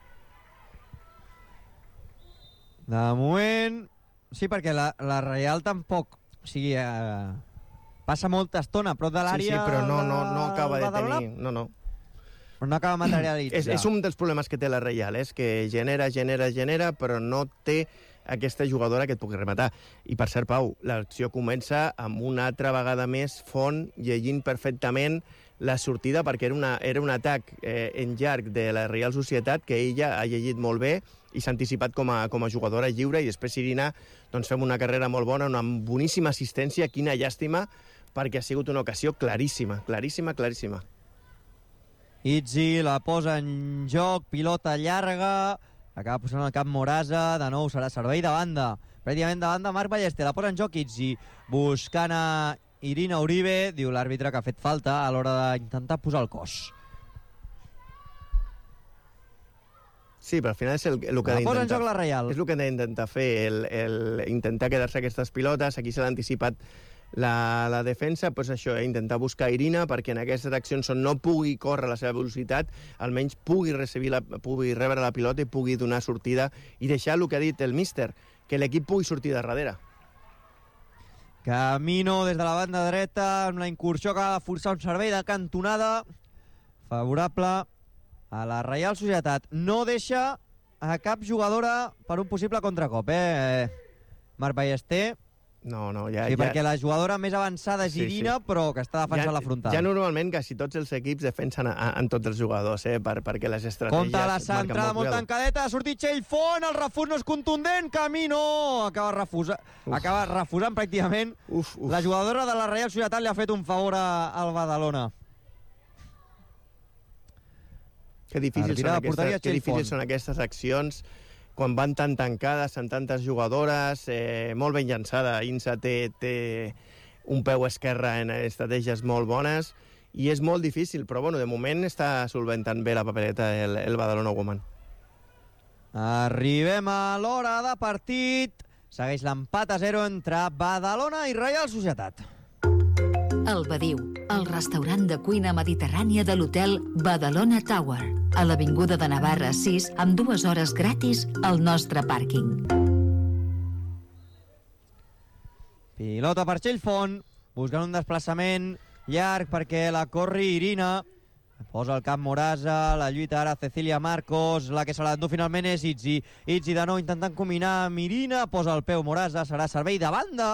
Speaker 1: De moment, sí, perquè la, la Real tampoc, o sigui, eh, passa molta estona a prop de l'àrea.
Speaker 3: Sí, sí, però no, no, no acaba de tenir... No, no.
Speaker 1: Però no acaba materialitzar.
Speaker 3: És, és un dels problemes que té la Real, és que genera, genera, genera, però no té aquesta jugadora que et pugui rematar. I per cert, Pau, l'acció comença amb una altra vegada més Font llegint perfectament la sortida perquè era, una, era un atac eh, en llarg de la Real Societat que ella ha llegit molt bé i s'ha anticipat com a, com a jugadora lliure i després Irina doncs fem una carrera molt bona, una boníssima assistència, quina llàstima perquè ha sigut una ocasió claríssima, claríssima, claríssima.
Speaker 1: Itzi la posa en joc, pilota llarga, acaba posant el cap Morasa, de nou serà servei de banda, pràcticament de banda Marc Ballester, la posa en joc Itzi, buscant a Irina Uribe, diu l'àrbitre que ha fet falta a l'hora d'intentar posar el cos.
Speaker 3: Sí, però al final és el, el que ha
Speaker 1: posa en joc la Reial.
Speaker 3: És el que han d'intentar fer, el, el intentar quedar-se aquestes pilotes, aquí se l'ha anticipat la, la defensa, doncs això, eh, intentar buscar Irina perquè en aquestes accions on no pugui córrer la seva velocitat, almenys pugui, recibir la, pugui rebre la pilota i pugui donar sortida i deixar el que ha dit el míster, que l'equip pugui sortir de darrere.
Speaker 1: Camino des de la banda dreta amb la incursió que ha de forçar un servei de cantonada favorable a la Reial Societat. No deixa a cap jugadora per un possible contracop, eh? Marc Ballester.
Speaker 3: No, no, ja...
Speaker 1: Sí,
Speaker 3: ja...
Speaker 1: perquè la jugadora més avançada és Irina, sí, sí. però que està defensant
Speaker 3: ja,
Speaker 1: la frontal.
Speaker 3: Ja normalment quasi tots els equips defensen a, a, en tots els jugadors, eh? Per, perquè les estratègies...
Speaker 1: Compte la centrada, molt tancadeta, ha sortit Txell Font, el refús no és contundent, Camino acaba, refusa, acaba refusant pràcticament.
Speaker 3: Uf, uf.
Speaker 1: La jugadora de la Reial Societat li ha fet un favor a, al Badalona.
Speaker 3: Que difícils, són aquestes, que difícils són aquestes accions quan van tan tancades, amb tantes jugadores, eh, molt ben llançada. Insa té, té un peu esquerre en estratègies molt bones i és molt difícil, però bueno, de moment està solventant bé la papereta el, el Badalona Woman.
Speaker 1: Arribem a l'hora de partit. Segueix l'empat a zero entre Badalona i Reial Societat.
Speaker 20: El Badiu, el restaurant de cuina mediterrània de l'hotel Badalona Tower, a l'Avinguda de Navarra sis, amb dues hores gratis al nostre pàrquing.
Speaker 1: Pilota per Xellfont, buscant un desplaçament llarg perquè la corri Irina. Posa el camp Morasa, la lluita ara Cecilia Marcos, la que se l'endú finalment és Itzi. Itzi de nou intentant combinar amb Irina, posa el peu Morasa, serà servei de banda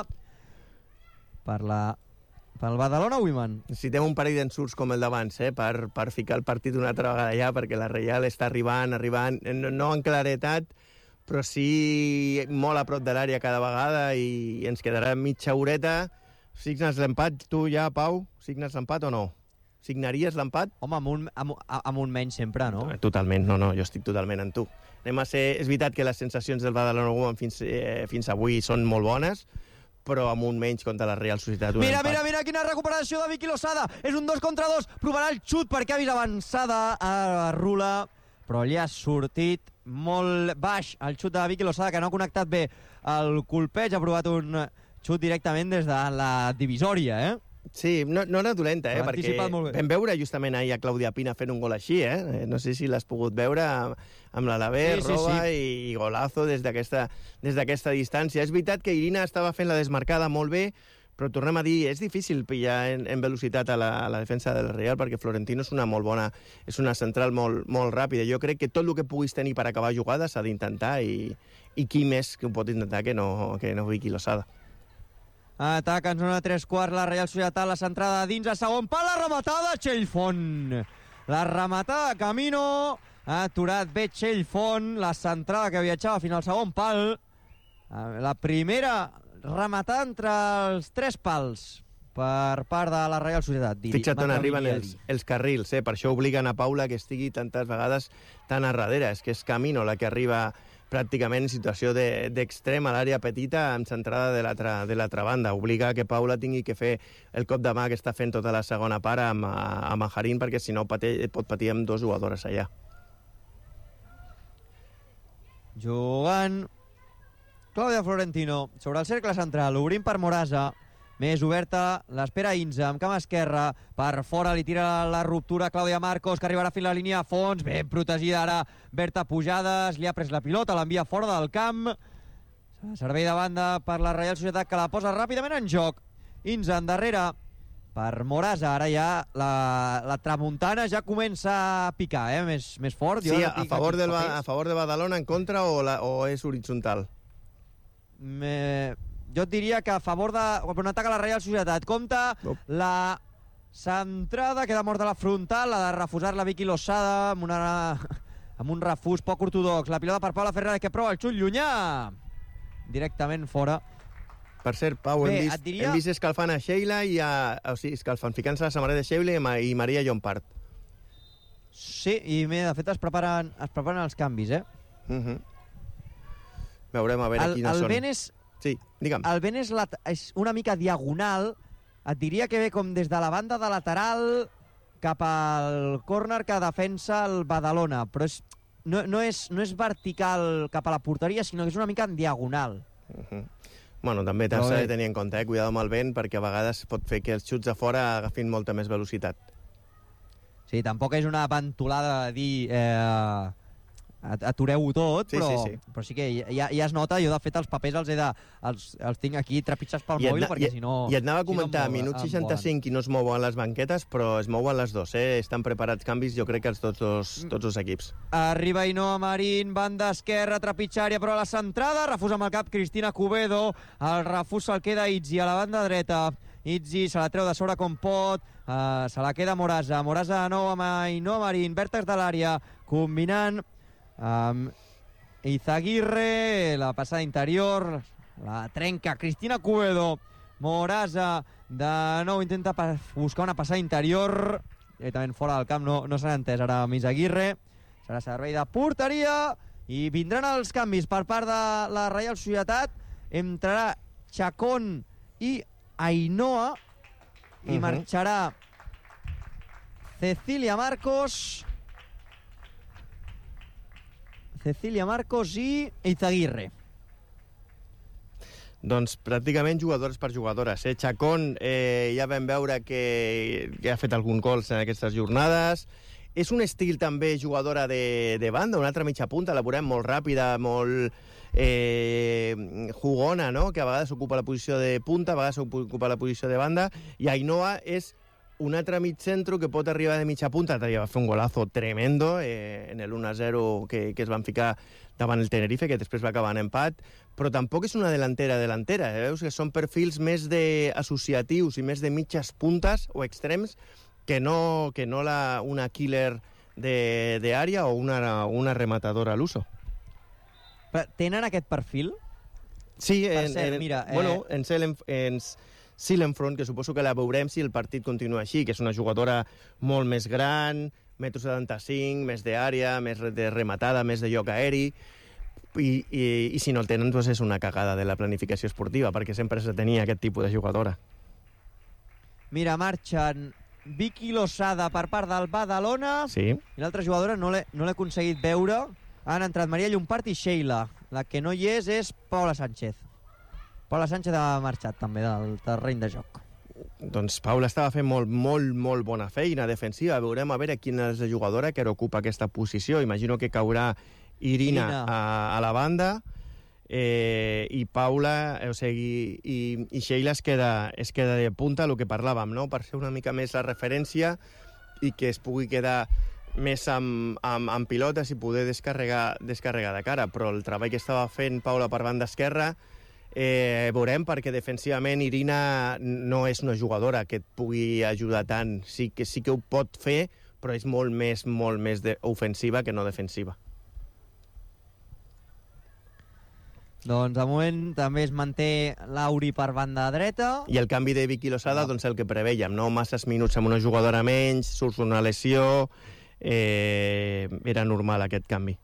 Speaker 1: per la pel Badalona Women.
Speaker 3: Necessitem un parell d'ensurts com el d'abans, eh, per, per ficar el partit una altra vegada ja, perquè la Reial està arribant, arribant, no, no en claretat, però sí molt a prop de l'àrea cada vegada i ens quedarà mitja horeta. Signes l'empat, tu ja, Pau? Signes l'empat o no? Signaries l'empat?
Speaker 1: Home, amb un, amb, amb un menys sempre, no?
Speaker 3: Totalment, no, no, jo estic totalment amb tu. Anem a ser... És veritat que les sensacions del Badalona Women fins, eh, fins avui són molt bones, però amb un menys contra la Real Societat.
Speaker 1: Mira, mira, mira, quina recuperació de Vicky Losada. És un dos contra dos. Provarà el xut perquè ha vist avançada a Rula, però li ha sortit molt baix el xut de Vicky Losada, que no ha connectat bé el colpeig. Ha provat un xut directament des de la divisòria, eh?
Speaker 3: Sí, no, no era dolenta, eh? Perquè vam veure justament ahir a Clàudia Pina fent un gol així, eh? No sé si l'has pogut veure amb, amb l'Alavé, sí, sí, roba sí. I, i golazo des d'aquesta des d'aquesta distància. És veritat que Irina estava fent la desmarcada molt bé, però tornem a dir, és difícil pillar en, en velocitat a la, a la defensa del Real, perquè Florentino és una molt bona, és una central molt, molt ràpida. Jo crec que tot el que puguis tenir per acabar jugades s'ha d'intentar, i, i qui més que ho pot intentar que no, que no Vicky Losada.
Speaker 1: Ataca en zona tres quarts la Real Societat, la centrada dins a segon pal, la rematada Xellfont. La rematada Camino, ha aturat bé Xellfont, la centrada que viatjava fins al segon pal. La primera rematada entre els tres pals per part de la Real Societat.
Speaker 3: Fixa't on arriben els, els carrils, eh? Per això obliguen a Paula que estigui tantes vegades tan a darrere. És que és Camino la que arriba pràcticament en situació d'extrem de, a l'àrea petita amb centrada de l'altra banda. Obliga que Paula tingui que fer el cop de mà que està fent tota la segona part amb, amb Ajarín, perquè si no pati, pot patir amb dos jugadores allà.
Speaker 1: Jugant Clàudia Florentino sobre el cercle central, obrint per Morasa. Més oberta, l'espera Inza, amb cama esquerra, per fora li tira la ruptura Clàudia Marcos, que arribarà fins a la línia a fons, ben protegida ara Berta Pujades, li ha pres la pilota, l'envia fora del camp, servei de banda per la Reial Societat, que la posa ràpidament en joc. Inza endarrere per Morasa, ara ja la, la tramuntana ja comença a picar, eh? més, més fort.
Speaker 3: Sí, a favor, del, a favor de Badalona, en contra, o, la, o és horitzontal?
Speaker 1: Me... Jo et diria que a favor de... Quan ataca la Reial Societat. Compte Op. la centrada, queda morta la frontal, la de refusar la Vicky Losada amb, una... amb un refús poc ortodox. La pilota per Paula Fernández, que prova el xut llunyà. Directament fora.
Speaker 3: Per cert, Pau, Bé, hem, vist, diria... hem vist escalfant a Sheila i a... O sigui, escalfant, ficant-se a la samarreta de Sheila i Maria Llompart.
Speaker 1: Sí, i de fet es preparen, es preparen els canvis, eh?
Speaker 3: Uh -huh. Veurem a veure
Speaker 1: el,
Speaker 3: quines
Speaker 1: el
Speaker 3: són.
Speaker 1: Ben és...
Speaker 3: Sí, digue'm.
Speaker 1: El vent és, lat... és una mica diagonal, et diria que ve com des de la banda de lateral cap al córner que defensa el Badalona, però és... No, no, és, no és vertical cap a la porteria, sinó que és una mica en diagonal.
Speaker 3: Uh -huh. Bueno, també t'has de tenir en compte, eh? Cuidado amb el vent, perquè a vegades pot fer que els xuts de fora agafin molta més velocitat.
Speaker 1: Sí, tampoc és una ventolada de dir... Eh... atureu-ho tot,
Speaker 3: sí,
Speaker 1: però,
Speaker 3: sí, sí.
Speaker 1: però sí que ja, ja es nota. Jo, de fet, els papers els he de... Els, els tinc aquí trepitjats pel I mòbil, et, perquè si no...
Speaker 3: I et anava a comentar, si no minut seixanta-cinc i no es mouen les banquetes, però es mouen les dos, eh? Estan preparats canvis, jo crec que els tots dos, tots dos equips.
Speaker 1: Arriba Ainhoa Marín, banda esquerra, trepitjària, però a la centrada, refusa amb el cap Cristina Cubedo, el refús se'l queda Itzi a la banda dreta. Itzi se la treu de sobre com pot, uh, se la queda Morasa. Morasa de nou amb Ainhoa Marín, vèrtex de l'àrea, combinant amb um, Izaguirre, la passada interior, la trenca Cristina Cubedo. Morasa de nou intenta buscar una passada interior, directament fora del camp, no, no s'ha entès ara amb Izaguirre. Serà servei de porteria i vindran els canvis per part de la Reial Societat. Entrarà Chacón i Ainhoa i uh -huh. marxarà Cecilia Marcos... Cecilia Marcos i Izaguirre.
Speaker 3: Doncs pràcticament jugadores per jugadores. Eh? Chacón eh, ja vam veure que, que ha fet algun gols en aquestes jornades. És un estil també jugadora de, de banda, una altra mitja punta, la veurem molt ràpida, molt eh, jugona, no? Que a vegades ocupa la posició de punta, a vegades ocupa la posició de banda, i Ainhoa és un altre mig centro que pot arribar de mitja punta. Va fer un golazo tremendo eh, en el uno a zero que, que es van ficar davant el Tenerife, que després va acabar en empat, però tampoc és una delantera delantera. Eh? Veus que són perfils més d'associatius i més de mitges puntes o extrems que no, que no la, una killer d'àrea o una, una rematadora a l'uso.
Speaker 1: Tenen aquest perfil?
Speaker 3: Sí,
Speaker 1: per
Speaker 3: en,
Speaker 1: cert,
Speaker 3: en,
Speaker 1: mira...
Speaker 3: Bueno,
Speaker 1: eh...
Speaker 3: en Selen... En, Silenfront, que suposo que la veurem si el partit continua així, que és una jugadora molt més gran, metro setanta-cinc, més d'àrea, més de rematada, més de joc aeri, i, i, i si no el tenen, doncs és una cagada de la planificació esportiva, perquè sempre se tenia aquest tipus de jugadora.
Speaker 1: Mira, marxen Vicky Losada per part del Badalona,
Speaker 3: sí.
Speaker 1: I l'altra jugadora no l'he no l'he aconseguit veure. Han entrat Maria Llompart i Sheila. La que no hi és és Paula Sánchez. Paula Sánchez ha marxat també del terreny de joc.
Speaker 3: Doncs Paula estava fent molt, molt, molt bona feina defensiva. Veurem a veure quina és la jugadora que ocupa aquesta posició. Imagino que caurà Irina, Irina. A, a la banda eh, i Paula, o sigui, i, i Sheila es queda, es queda de punta, el que parlàvem, no? Per ser una mica més la referència i que es pugui quedar més amb, amb, amb pilotes i poder descarregar, descarregar de cara. Però el treball que estava fent Paula per banda esquerra Eh, veurem, perquè defensivament Irina no és una jugadora que et pugui ajudar tant. Sí que, sí que ho pot fer, però és molt més, molt més de ofensiva que no defensiva.
Speaker 1: Doncs de moment també es manté l'Auri per banda dreta.
Speaker 3: I el canvi de Vicky Losada, no. Doncs el que preveiem, no? Masses minuts amb una jugadora menys, surts una lesió, eh, era normal aquest canvi.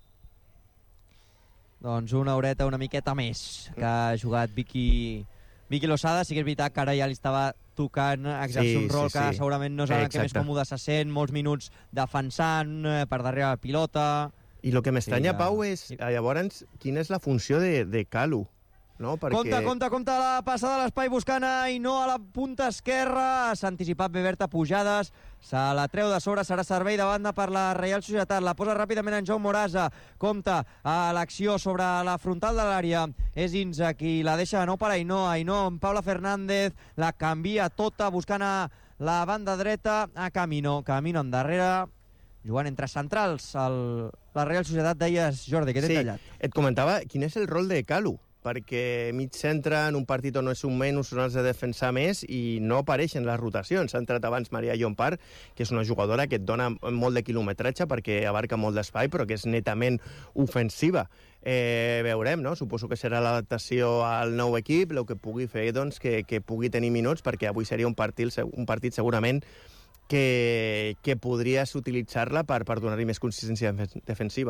Speaker 1: Doncs una horeta una miqueta més que ha jugat Vicky, Vicky Losada. Sí que és veritat que ara ja li estava tocant exercir sí, un rol sí, que sí. segurament no és el que més còmode se sent, molts minuts defensant, per darrere la pilota...
Speaker 3: I el que m'estranya, sí, Pau, és llavors quina és la funció de, de Calu. No, perquè...
Speaker 1: Compte, compte, compte la passada a l'espai buscant a Ainhoa a la punta esquerra. S'ha anticipat Beberta Pujades, se la treu de sobre, serà servei de banda per la Reial Societat. La posa ràpidament en Joan Morasa. Compte a l'acció sobre la frontal de l'àrea. És Inza qui la deixa de nou per Ainhoa. Ainhoa amb Paula Fernández, la canvia tota buscant a la banda dreta a Camino. Camino en darrere, jugant entre centrals. El... La Reial Societat, deies, Jordi, que t'he
Speaker 3: sí,
Speaker 1: tallat.
Speaker 3: Et comentava quin és el rol de Calu, perquè mig centre en un partit on no és un menys, on has de defensar més i no apareixen les rotacions. Ha entrat abans Maria Llompart, que és una jugadora que et dona molt de quilometratge perquè abarca molt d'espai, però que és netament ofensiva. Eh, veurem, no? Suposo que serà l'adaptació al nou equip, el que pugui fer, doncs, que, que pugui tenir minuts, perquè avui seria un partit, un partit segurament que, que podries utilitzar-la per, per donar-hi més consistència defensiva.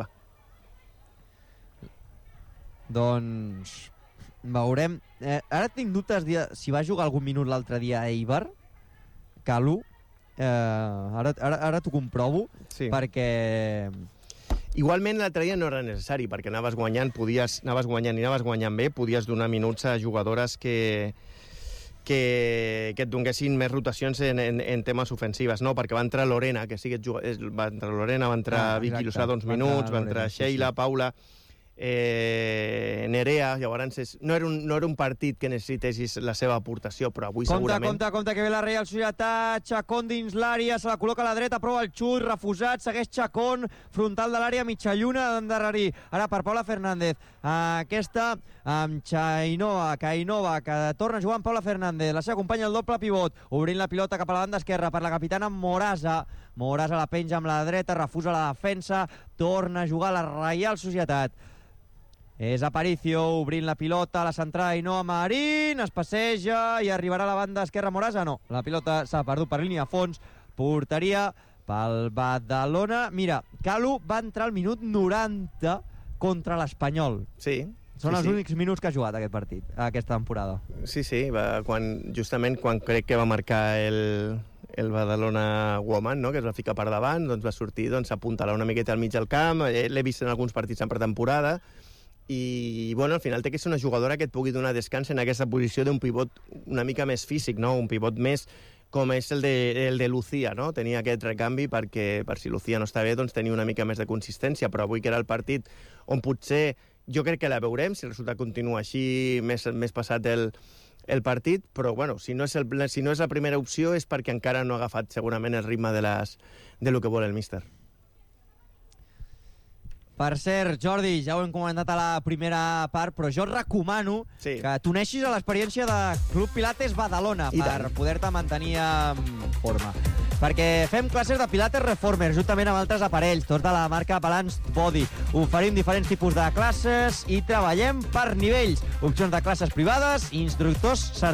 Speaker 1: Doncs veurem. Eh, ara tinc dubtes de si va jugar algun minut l'altre dia a Eibar, Calu. Eh, ara ara, ara t'ho comprovo, sí. Perquè...
Speaker 3: Igualment l'altre dia no era necessari, perquè anaves guanyant, podies, anaves guanyant i anaves guanyant bé, podies donar minuts a jugadores que, que, que et donessin més rotacions en, en, en temes ofensives, no? Perquè va entrar Lorena, que sí que va entrar Lorena, va entrar ah, Vicky Losada uns minuts, va entrar Sheila, sí, sí. Paula... Eh, Nerea, llavors és, no, era un, no era un partit que necessitessis la seva aportació, però avui
Speaker 1: compte,
Speaker 3: segurament...
Speaker 1: Compte, compte, que ve la Reial Societat, Chacón dins l'àrea, se la col·loca a la dreta, prova el xut, refusat, segueix Chacón, frontal de l'àrea, mitja lluna d'endarrerir, ara per Paula Fernández, aquesta amb Chainova, Cainova, que torna a jugar amb Paula Fernández, la seva companya el doble pivot, obrint la pilota cap a la banda esquerra per la capitana Morasa, Morasa la penja amb la dreta, refusa la defensa, torna a jugar a la Reial Societat. És Aparicio obrint la pilota, la centrada Ainhoa Marín, es passeja i arribarà a la banda esquerra Morasa. No, la pilota s'ha perdut per línia a fons, porteria pel Badalona. Mira, Calu va entrar al minut noranta contra l'Espanyol.
Speaker 3: Sí.
Speaker 1: Són
Speaker 3: sí,
Speaker 1: els
Speaker 3: sí.
Speaker 1: únics minuts que ha jugat aquest partit, aquesta temporada.
Speaker 3: Sí, sí, va, quan, justament quan crec que va marcar el, el Badalona Woman, no? Que es va ficar per davant, doncs va sortir, doncs s'apuntalar una miqueta al mig del camp, l'he vist en alguns partits en pretemporada, i bueno, al final té que ser una jugadora que et pugui donar descans en aquesta posició d'un pivot una mica més físic, no? Un pivot més com és el de, el de Lucía, no? Tenia aquest recanvi perquè, per si Lucía no està bé, doncs tenia una mica més de consistència, però avui que era el partit on potser jo crec que la veurem, si el resultat continua així més, més passat el, el partit, però bueno, si no, és el, si no és la primera opció és perquè encara no ha agafat segurament el ritme de, les, de lo que vol el míster.
Speaker 1: Per cert, Jordi, ja ho hem comentat a la primera part, però jo et recomano sí. que t'uneixis a l'experiència de Club Pilates Badalona I per poder-te mantenir en forma. Perquè fem classes de Pilates Reformer, juntament amb altres aparells, tots de la marca Balance Body. Oferim diferents tipus de classes i treballem per nivells. Opcions de classes privades i instructors certificats.